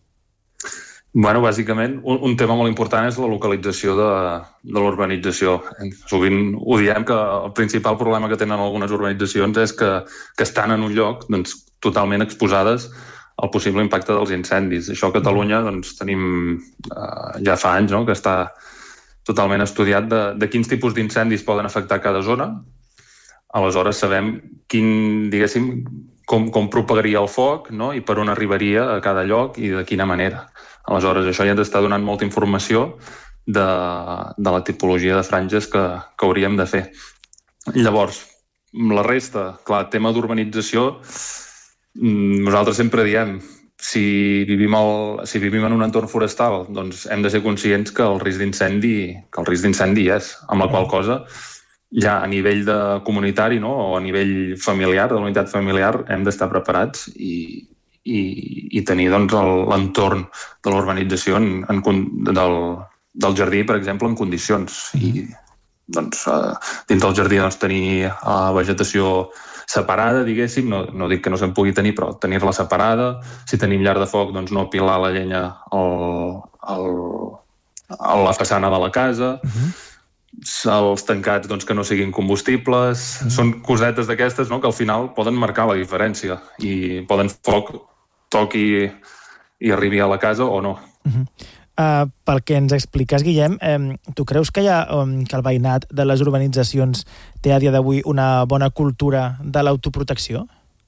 Bueno, bàsicament, un, un tema molt important és la localització de, de l'urbanització. Sovint ho diem que el principal problema que tenen algunes urbanitzacions és que, que estan en un lloc doncs, totalment exposades al possible impacte dels incendis. Això a Catalunya doncs, tenim eh, ja fa anys, no?, que està totalment estudiat de, de quins tipus d'incendis poden afectar cada zona. Aleshores sabem quin, diguéssim, com, com propagaria el foc, no?, i per on arribaria a cada lloc i de quina manera. Aleshores, això ja ens està donant molta informació de, de la tipologia de franges que, que hauríem de fer. Llavors, la resta, clar, tema d'urbanització, nosaltres sempre diem, si vivim, el, si vivim en un entorn forestal, doncs hem de ser conscients que el risc d'incendi que el risc d'incendi és, amb la qual cosa ja a nivell de comunitari, no?, o a nivell familiar, de la unitat familiar, hem d'estar preparats i I, i tenir doncs, l'entorn de l'urbanització en, en, del, del jardí, per exemple, en condicions. I doncs, eh, dins del jardí doncs, tenir uh, vegetació separada, diguéssim, no, no dic que no se'n pugui tenir, però tenir-la separada. Si tenim llar de foc, doncs no apilar la llenya al, al, a la façana de la casa. Uh-huh. Els tancats doncs, que no siguin combustibles. Uh-huh. Són cosetes d'aquestes, no?, que al final poden marcar la diferència i poden foc toqui i arribi a la casa o no. Uh-huh. Uh, pel que ens expliques, Guillem, eh, tu creus que, hi ha, um, que el veïnat de les urbanitzacions té a dia d'avui una bona cultura de l'autoprotecció?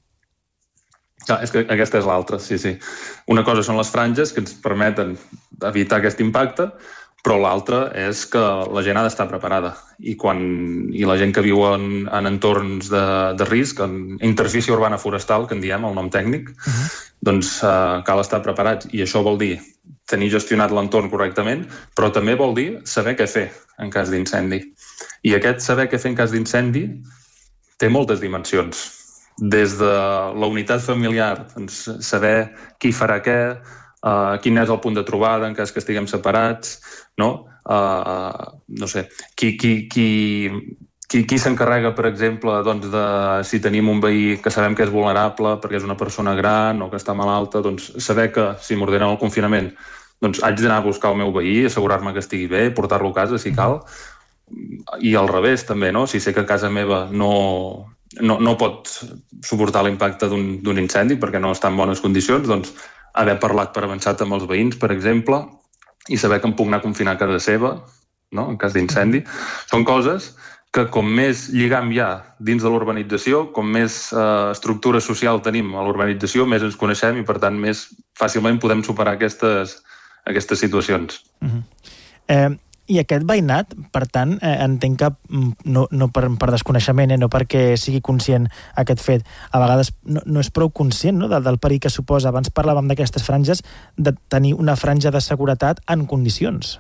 Ah, és que aquesta és l'altra, sí, sí. Una cosa són les franges que ens permeten evitar aquest impacte, però l'altra és que la gent ha d'estar preparada. I, quan, i la gent que viu en, en entorns de, de risc, en interfície urbana forestal, que en diem el nom tècnic, uh-huh. doncs uh, cal estar preparats. I això vol dir tenir gestionat l'entorn correctament, però també vol dir saber què fer en cas d'incendi. I aquest saber què fer en cas d'incendi té moltes dimensions. Des de la unitat familiar, doncs, saber qui farà què, uh, quin és el punt de trobada en cas que estiguem separats, no? Uh, no sé, qui, qui, qui, qui, qui s'encarrega, per exemple, doncs de si tenim un veí que sabem que és vulnerable perquè és una persona gran o que està malalta, doncs saber que si m'ordenen el confinament doncs haig d'anar a buscar el meu veí, assegurar-me que estigui bé, portar-lo a casa si cal, i al revés també, no? Si sé que a casa meva no, no, no pot suportar l'impacte d'un, d'un incendi perquè no està en bones condicions, doncs haver parlat per avançat amb els veïns, per exemple, i saber que em puc anar a confinar a casa seva, no? En cas d'incendi. Són coses que com més lligam hi ha dins de l'urbanització, com més eh, estructura social tenim a l'urbanització, més ens coneixem i, per tant, més fàcilment podem superar aquestes, aquestes situacions. Uh-huh. Eh, I aquest veïnat, per tant, eh, entenc que no, no per, per desconeixement, eh, no perquè sigui conscient aquest fet, a vegades no, no és prou conscient, no?, del, del perill que suposa. Abans parlàvem d'aquestes franges, de tenir una franja de seguretat en condicions.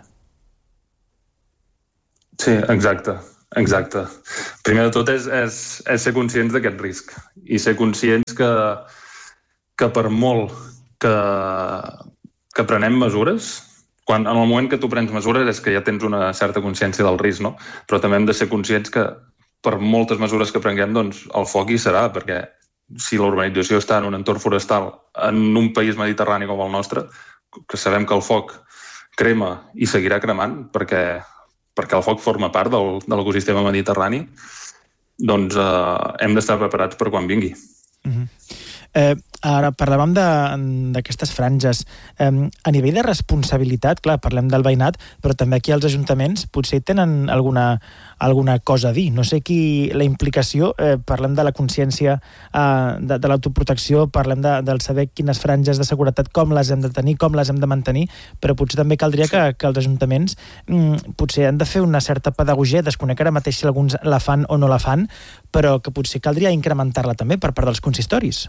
Sí, exacte, exacte. Primer de tot és, és, és ser conscients d'aquest risc i ser conscients que, que per molt que, que prenem mesures, quan en el moment que tu prens mesures és que ja tens una certa consciència del risc, no? Però també hem de ser conscients que per moltes mesures que prenguem, doncs el foc hi serà, perquè si l'urbanització està en un entorn forestal en un país mediterrani com el nostre, que sabem que el foc crema i seguirà cremant perquè, perquè el foc forma part del, de l'ecosistema mediterrani, doncs eh, hem d'estar preparats per quan vingui. Mm-hmm. Eh, ara parlàvem d'aquestes franges. Eh, a nivell de responsabilitat, clar, parlem del veïnat, però també aquí els ajuntaments potser tenen alguna, alguna cosa a dir. No sé qui la implicació, eh, parlem de la consciència eh, de, de l'autoprotecció, parlem de, del saber quines franges de seguretat, com les hem de tenir, com les hem de mantenir, però potser també caldria que, que els ajuntaments mm, potser han de fer una certa pedagogia, desconec ara mateix si alguns la fan o no la fan, però que potser caldria incrementar-la també per part dels consistoris.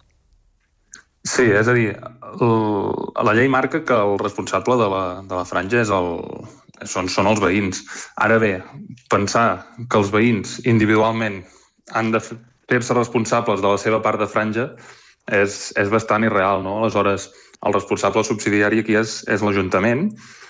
Sí, és a dir, el, la llei marca que el responsable de la, de la franja és el, són, són els veïns. Ara bé, pensar que els veïns individualment han de fer-se responsables de la seva part de franja és, és bastant irreal, no? Aleshores, el responsable subsidiari aquí és, és l'Ajuntament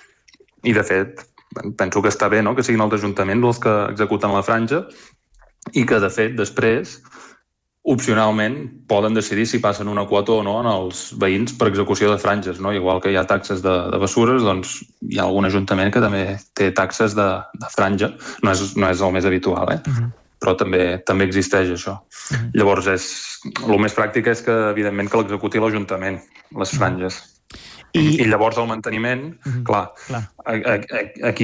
i, de fet, penso que està bé, no?, que siguin els ajuntaments els que executen la franja i que, de fet, després opcionalment poden decidir si passen una quota o no en els veïns per execució de franges, no? Igual que hi ha taxes de, de bessures, doncs hi ha algun ajuntament que també té taxes de, de franja. No és, no és el més habitual, eh? Uh-huh. Però també també existeix això. Uh-huh. Llavors, és, el més pràctic és que, evidentment, que l'executi l'Ajuntament, les franges. I, I llavors el manteniment, uh-huh. clar, clar. A, a, aquí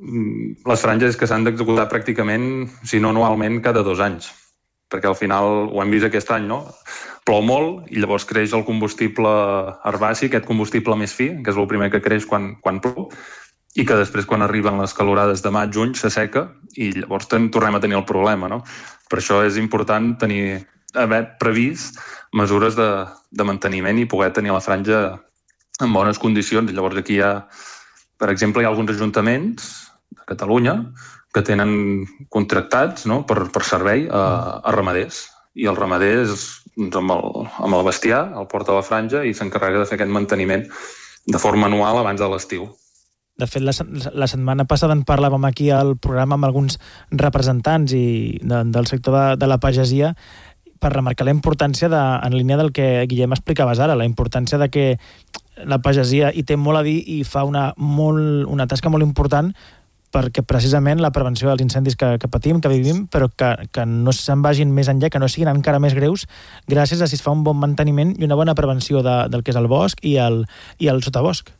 les franges que s'han d'executar pràcticament, si no anualment, cada dos anys. Perquè al final ho hem vist aquest any, no? Plou molt i llavors creix el combustible herbaci, aquest combustible més fi, que és el primer que creix quan, quan plou, i que després, quan arriben les calorades de maig, juny, s'asseca i llavors ten, tornem a tenir el problema, no? Per això és important tenir, haver previst mesures de, de manteniment i poder tenir la franja en bones condicions. I llavors aquí hi ha, per exemple, hi ha alguns ajuntaments de Catalunya que tenen contractats, no?, per, per servei a, a ramaders. I el ramader és doncs, amb, el, amb el bestiar, el porta a la franja i s'encarrega de fer aquest manteniment de forma anual abans de l'estiu. De fet, la, la setmana passada en parlàvem aquí al programa amb alguns representants i de, del sector de, de la pagesia per remarcar la importància, de, en línia del que, Guillem, explicaves ara, la importància de que la pagesia hi té molt a dir i fa una, molt, una tasca molt important perquè precisament la prevenció dels incendis que, que patim, que vivim, però que, que no se'n vagin més enllà, que no siguin encara més greus, gràcies a si es fa un bon manteniment i una bona prevenció de, del que és el bosc i el, i el sotabosc.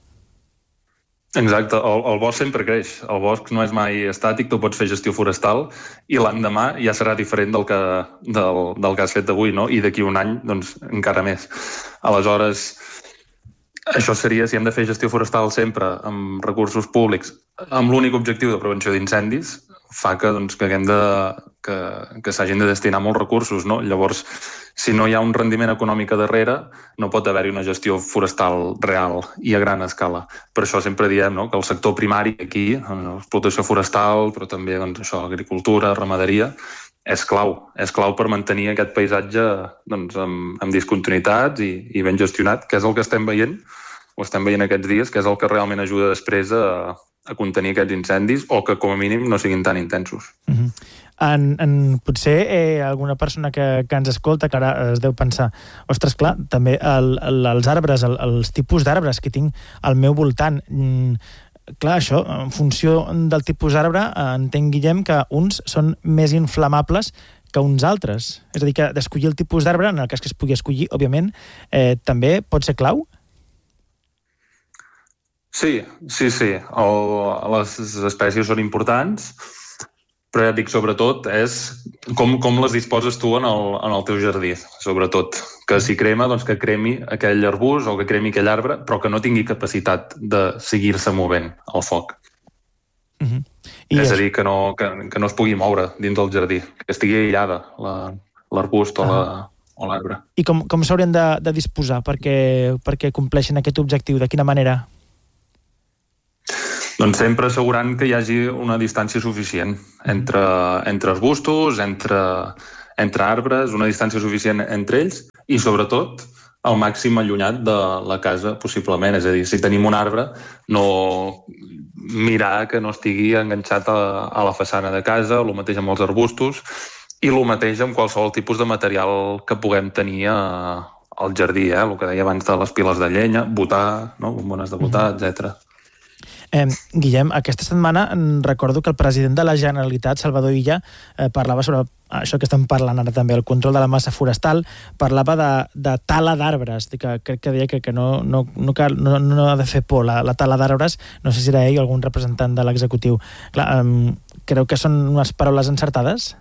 Exacte, el, el bosc sempre creix. El bosc no és mai estàtic, tu pots fer gestió forestal i l'endemà ja serà diferent del que, del, del que has fet avui, no? I d'aquí un any, doncs, encara més. Aleshores, això seria, si hem de fer gestió forestal sempre amb recursos públics, amb l'únic objectiu de prevenció d'incendis, fa que, doncs, que haguem de, que, que s'hagin de destinar molts recursos, no? Llavors, si no hi ha un rendiment econòmic a darrere, no pot haver-hi una gestió forestal real i a gran escala. Per això sempre diem, no?, que el sector primari aquí, explotació forestal, però també, doncs, això, agricultura, ramaderia, és clau. És clau per mantenir aquest paisatge, doncs, amb, amb discontinuïtats i, i ben gestionat, que és el que estem veient, ho estem veient aquests dies, que és el que realment ajuda després a, a contenir aquests incendis o que, com a mínim, no siguin tan intensos. Uh-huh. En, en, potser eh, alguna persona que, que ens escolta que ara es deu pensar, ostres, clar, també el, el, els arbres, el, els tipus d'arbres que tinc al meu voltant, mm, clar, això, en funció del tipus d'arbre, entenc, Guillem, que uns són més inflamables que uns altres. És a dir, que d'escollir el tipus d'arbre, en el cas que es pugui escollir, òbviament, eh, també pot ser clau? Sí, sí, sí. El, les espècies són importants, però ja et dic, sobretot, és com, com les disposes tu en el, en el teu jardí, sobretot. Que si crema, doncs que cremi aquell arbust o que cremi aquell arbre, però que no tingui capacitat de seguir-se movent al foc. Uh-huh. I és a dir, que no, que, que no es pugui moure dins del jardí, que estigui aïllada l'arbust la, o l'arbre. I com, com s'haurien de, de disposar perquè, perquè compleixin aquest objectiu? De quina manera? Doncs sempre assegurant que hi hagi una distància suficient entre, entre arbustos, entre, entre arbres, una distància suficient entre ells i, sobretot, al màxim allunyat de la casa, possiblement. És a dir, si tenim un arbre, no mirar que no estigui enganxat a, a la façana de casa, el mateix amb els arbustos i el mateix amb qualsevol tipus de material que puguem tenir a, al jardí, eh? El que deia abans de les piles de llenya, botar, no? Bombones de botar, etcètera. Eh, Guillem, aquesta setmana recordo que el president de la Generalitat, Salvador Illa, eh, parlava sobre això que estem parlant ara també, el control de la massa forestal, parlava de, de tala d'arbres, que crec que deia que, que no, no, no, cal, no, no ha de fer por la, la tala d'arbres, no sé si era ell o algun representant de l'executiu. Clar, eh, creu que són unes paraules encertades?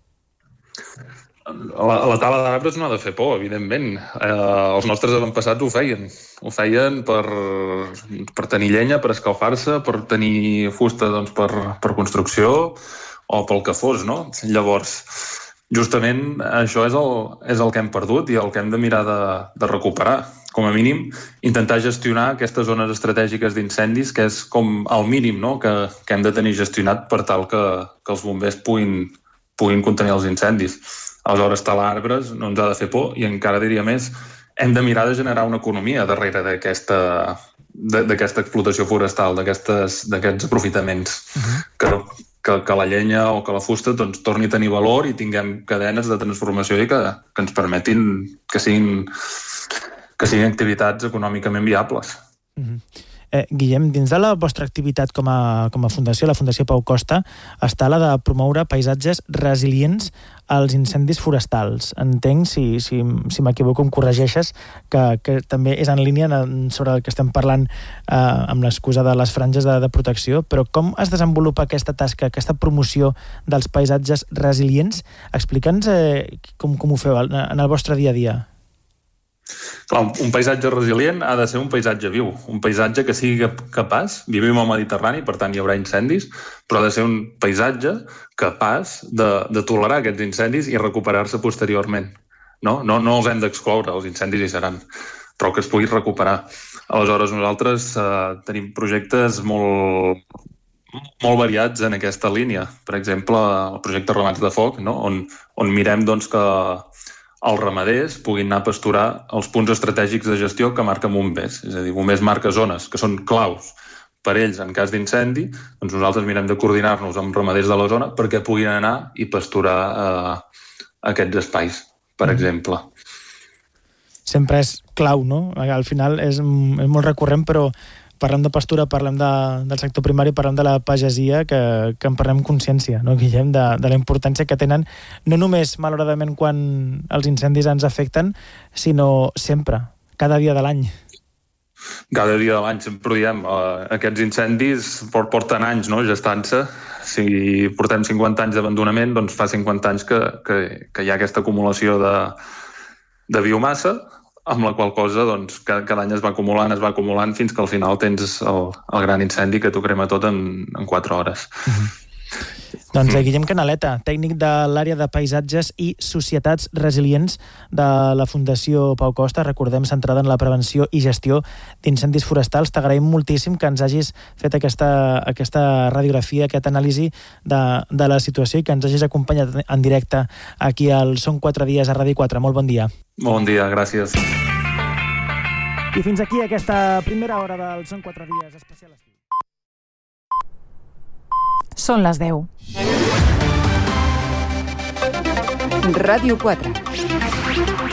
La, la tala d'arbres no ha de fer por, evidentment. Eh, els nostres avantpassats ho feien. Ho feien per, per tenir llenya, per escalfar-se, per tenir fusta doncs, per, per construcció o pel que fos, no? Llavors, justament això és el, és el que hem perdut i el que hem de mirar de, de recuperar. Com a mínim, intentar gestionar aquestes zones estratègiques d'incendis, que és com el mínim, no? que, que hem de tenir gestionat per tal que, que els bombers puguin, puguin contenir els incendis. Aleshores, talar arbres no ens ha de fer por i encara diria més, hem de mirar de generar una economia darrere d'aquesta d'aquesta explotació forestal, d'aquests aprofitaments. Uh-huh. que, que, que la llenya o que la fusta doncs, torni a tenir valor i tinguem cadenes de transformació i que, que ens permetin que siguin, que siguin activitats econòmicament viables. Uh-huh. Eh, Guillem, dins de la vostra activitat com a, com a fundació, la Fundació Pau Costa, està la de promoure paisatges resilients als incendis forestals. Entenc, si, si, si m'equivoco, em corregeixes, que, que també és en línia sobre el que estem parlant eh, amb l'excusa de les franges de, de protecció, però com es desenvolupa aquesta tasca, aquesta promoció dels paisatges resilients? Explica'ns eh, com, com ho feu en el vostre dia a dia. Clar, un paisatge resilient ha de ser un paisatge viu, un paisatge que sigui capaç, vivim al Mediterrani, per tant hi haurà incendis, però ha de ser un paisatge capaç de, de tolerar aquests incendis i recuperar-se posteriorment. No, no, no els hem d'excloure, els incendis hi seran, però que es pugui recuperar. Aleshores, nosaltres eh, tenim projectes molt, molt variats en aquesta línia. Per exemple, el projecte Ramats de Foc, no? on, on mirem doncs, que els ramaders puguin anar a pasturar els punts estratègics de gestió que marquen bombers. És a dir, bombers marca zones que són claus per ells en cas d'incendi, doncs nosaltres mirem de coordinar-nos amb ramaders de la zona perquè puguin anar i pasturar eh, aquests espais, per mm. exemple. Sempre és clau, no? Al final és, és molt recurrent, però parlem de pastura, parlem de, del sector primari, parlem de la pagesia, que, que en parlem consciència, no, Guillem, de, de la importància que tenen, no només, malauradament, quan els incendis ens afecten, sinó sempre, cada dia de l'any. Cada dia de l'any, sempre ho diem. Uh, aquests incendis porten anys, no?, gestant-se. Si portem cinquanta anys d'abandonament, doncs fa cinquanta anys que, que, que hi ha aquesta acumulació de, de biomassa, amb la qual cosa doncs, cada, cada any es va acumulant, es va acumulant, fins que al final tens el, el gran incendi que t'ho crema tot en, en quatre hores. Uh-huh. Doncs eh, Guillem Canaleta, tècnic de l'àrea de paisatges i societats resilients de la Fundació Pau Costa, recordem, centrada en la prevenció i gestió d'incendis forestals. T'agraïm moltíssim que ens hagis fet aquesta, aquesta radiografia, aquesta anàlisi de, de la situació i que ens hagis acompanyat en directe aquí al Són quatre dies a Ràdio quatre. Molt bon dia. Bon dia, gràcies. I fins aquí aquesta primera hora del Són quatre dies especial estiu. Són les deu. Ràdio quatre.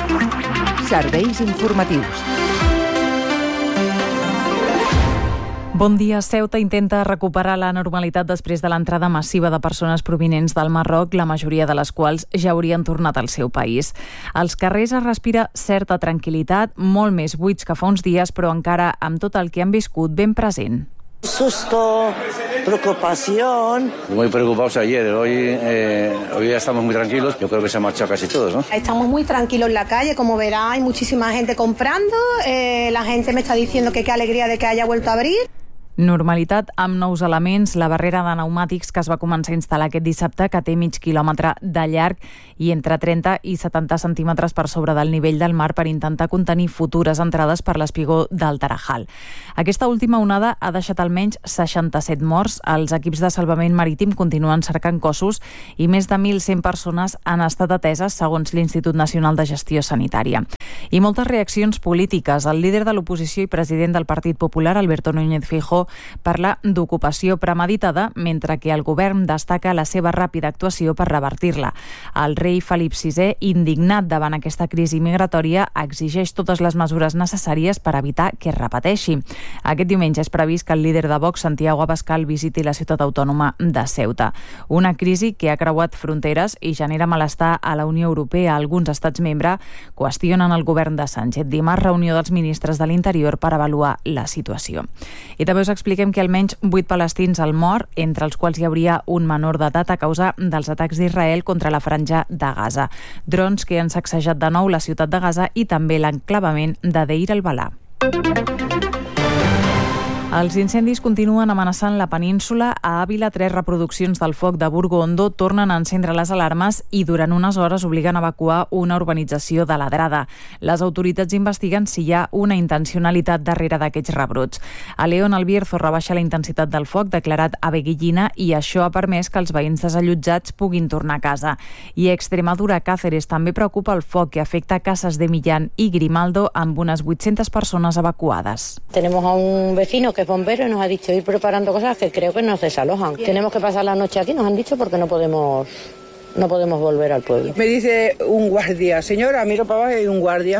Serveis informatius. Bon dia. Ceuta intenta recuperar la normalitat després de l'entrada massiva de persones provinents del Marroc, la majoria de les quals ja haurien tornat al seu país. Als carrers es respira certa tranquil·litat, molt més buits que fa uns dies, però encara amb tot el que han viscut ben present. Susto, preocupación. Muy preocupados ayer, hoy, eh, hoy ya estamos muy tranquilos, yo creo que se han marchado casi todos, ¿no? Estamos muy tranquilos en la calle, como verá, hay muchísima gente comprando, eh, la gente me está diciendo que qué alegría de que haya vuelto a abrir. Normalitat amb nous elements, la barrera de pneumàtics que es va començar a instal·lar aquest dissabte, que té mig quilòmetre de llarg i entre trenta i setanta centímetres per sobre del nivell del mar per intentar contenir futures entrades per l'espigó del Tarajal. Aquesta última onada ha deixat almenys seixanta-set morts. Els equips de salvament marítim continuen cercant cossos i més de mil cent persones han estat ateses, segons l'Institut Nacional de Gestió Sanitària. I moltes reaccions polítiques. El líder de l'oposició i president del Partit Popular, Alberto Núñez Feijóo, parla d'ocupació premeditada, mentre que el govern destaca la seva ràpida actuació per revertir-la. El rei Felip sisè, indignat davant aquesta crisi migratòria, exigeix totes les mesures necessàries per evitar que es repeteixi. Aquest diumenge és previst que el líder de Vox, Santiago Abascal, visiti la ciutat autònoma de Ceuta. Una crisi que ha creuat fronteres i genera malestar a la Unió Europea. Alguns estats membres qüestionen el govern de Sánchez. Dimarts, reunió dels ministres de l'Interior per avaluar la situació. I també us expliquem que almenys vuit palestins han mort, entre els quals hi hauria un menor d'edat a causa dels atacs d'Israel contra la franja de Gaza. Drons que han sacsejat de nou la ciutat de Gaza i també l'enclavament de Deir el-Balà. Els incendis continuen amenaçant la península. A Àvila, tres reproduccions del foc de Burgo Hondo tornen a encendre les alarmes i durant unes hores obliguen a evacuar una urbanització de Ladrada. Les autoritats investiguen si hi ha una intencionalitat darrere d'aquests rebrots. A León, el Bierzo rebaixa la intensitat del foc declarat a Beguillina i això ha permès que els veïns desallotjats puguin tornar a casa. I a Extremadura, Cáceres, també preocupa el foc que afecta Casas de Millán i Grimaldo amb unes vuit-centes persones evacuades. Tenemos a un vecino que es bombero y nos ha dicho ir preparando cosas que creo que nos desalojan. Bien. Tenemos que pasar la noche aquí, nos han dicho, porque no podemos no podemos volver al pueblo. Me dice un guardia, señora, miro para abajo y hay un guardia.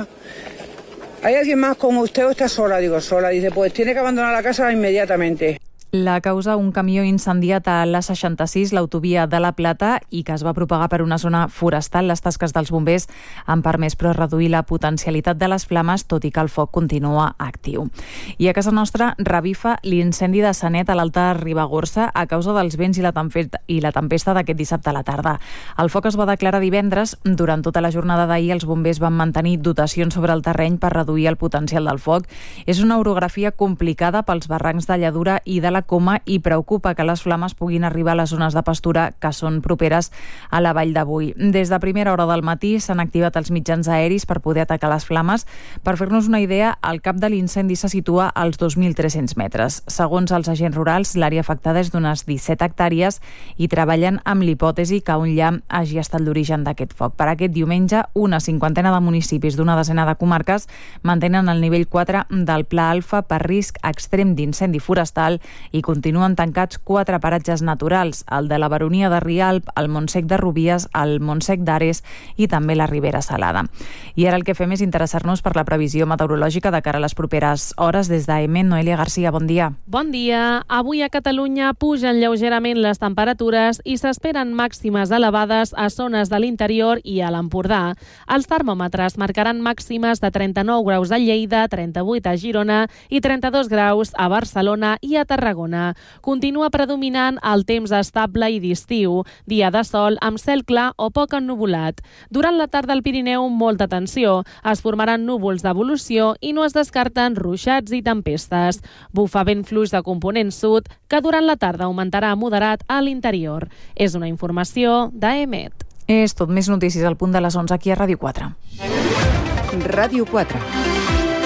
¿Hay alguien más con usted o está sola? Digo, sola. Dice, pues tiene que abandonar la casa inmediatamente. La causa, un camió incendiat a l'A seixanta-sis, l'autovia de la Plata, i que es va propagar per una zona forestal. Les tasques dels bombers han permès però reduir la potencialitat de les flames, tot i que el foc continua actiu. I a casa nostra revifa l'incendi de Sanet a l'Alta Ribagorça a causa dels vents i la tempesta, i la tempesta d'aquest dissabte a la tarda. El foc es va declarar divendres. Durant tota la jornada d'ahir els bombers van mantenir dotacions sobre el terreny per reduir el potencial del foc. És una orografia complicada pels barrancs de Lladura i de la Coma i preocupa que les flames puguin arribar a les zones de pastura que són properes a la vall d'Avui. Des de primera hora del matí s'han activat els mitjans aeris per poder atacar les flames. Per fer-nos una idea, el cap de l'incendi se situa als dos mil tres-cents metres. Segons els agents rurals, l'àrea afectada és d'unes disset hectàrees i treballen amb l'hipòtesi que un llamp hagi estat l'origen d'aquest foc. Per aquest diumenge, una cinquantena de municipis d'una desena de comarques mantenen el nivell quatre del Pla Alfa per risc extrem d'incendi forestal i continuen tancats quatre paratges naturals, el de la Baronia de Rialp, el Montsec de Rubies, el Montsec d'Ares i també la Ribera Salada. I ara el que fem és interessar-nos per la previsió meteorològica de cara a les properes hores. Des d'A M, Noelia Garcia, bon dia. Bon dia. Avui a Catalunya pugen lleugerament les temperatures i s'esperen màximes elevades a zones de l'interior i a l'Empordà. Els termòmetres marcaran màximes de trenta-nou graus a Lleida, trenta-vuit a Girona i trenta-dos graus a Barcelona i a Tarragona. Continua predominant el temps estable i d'estiu, dia de sol amb cel clar o poc ennuvolat. Durant la tarda al Pirineu, molta atenció. Es formaran núvols d'evolució i no es descarten ruixats i tempestes. Bufa vent fluix de component sud, que durant la tarda augmentarà moderat a l'interior. És una informació d'A E M E T. És tot. Més notícies al punt de les onze aquí a Ràdio quatre. Ràdio quatre.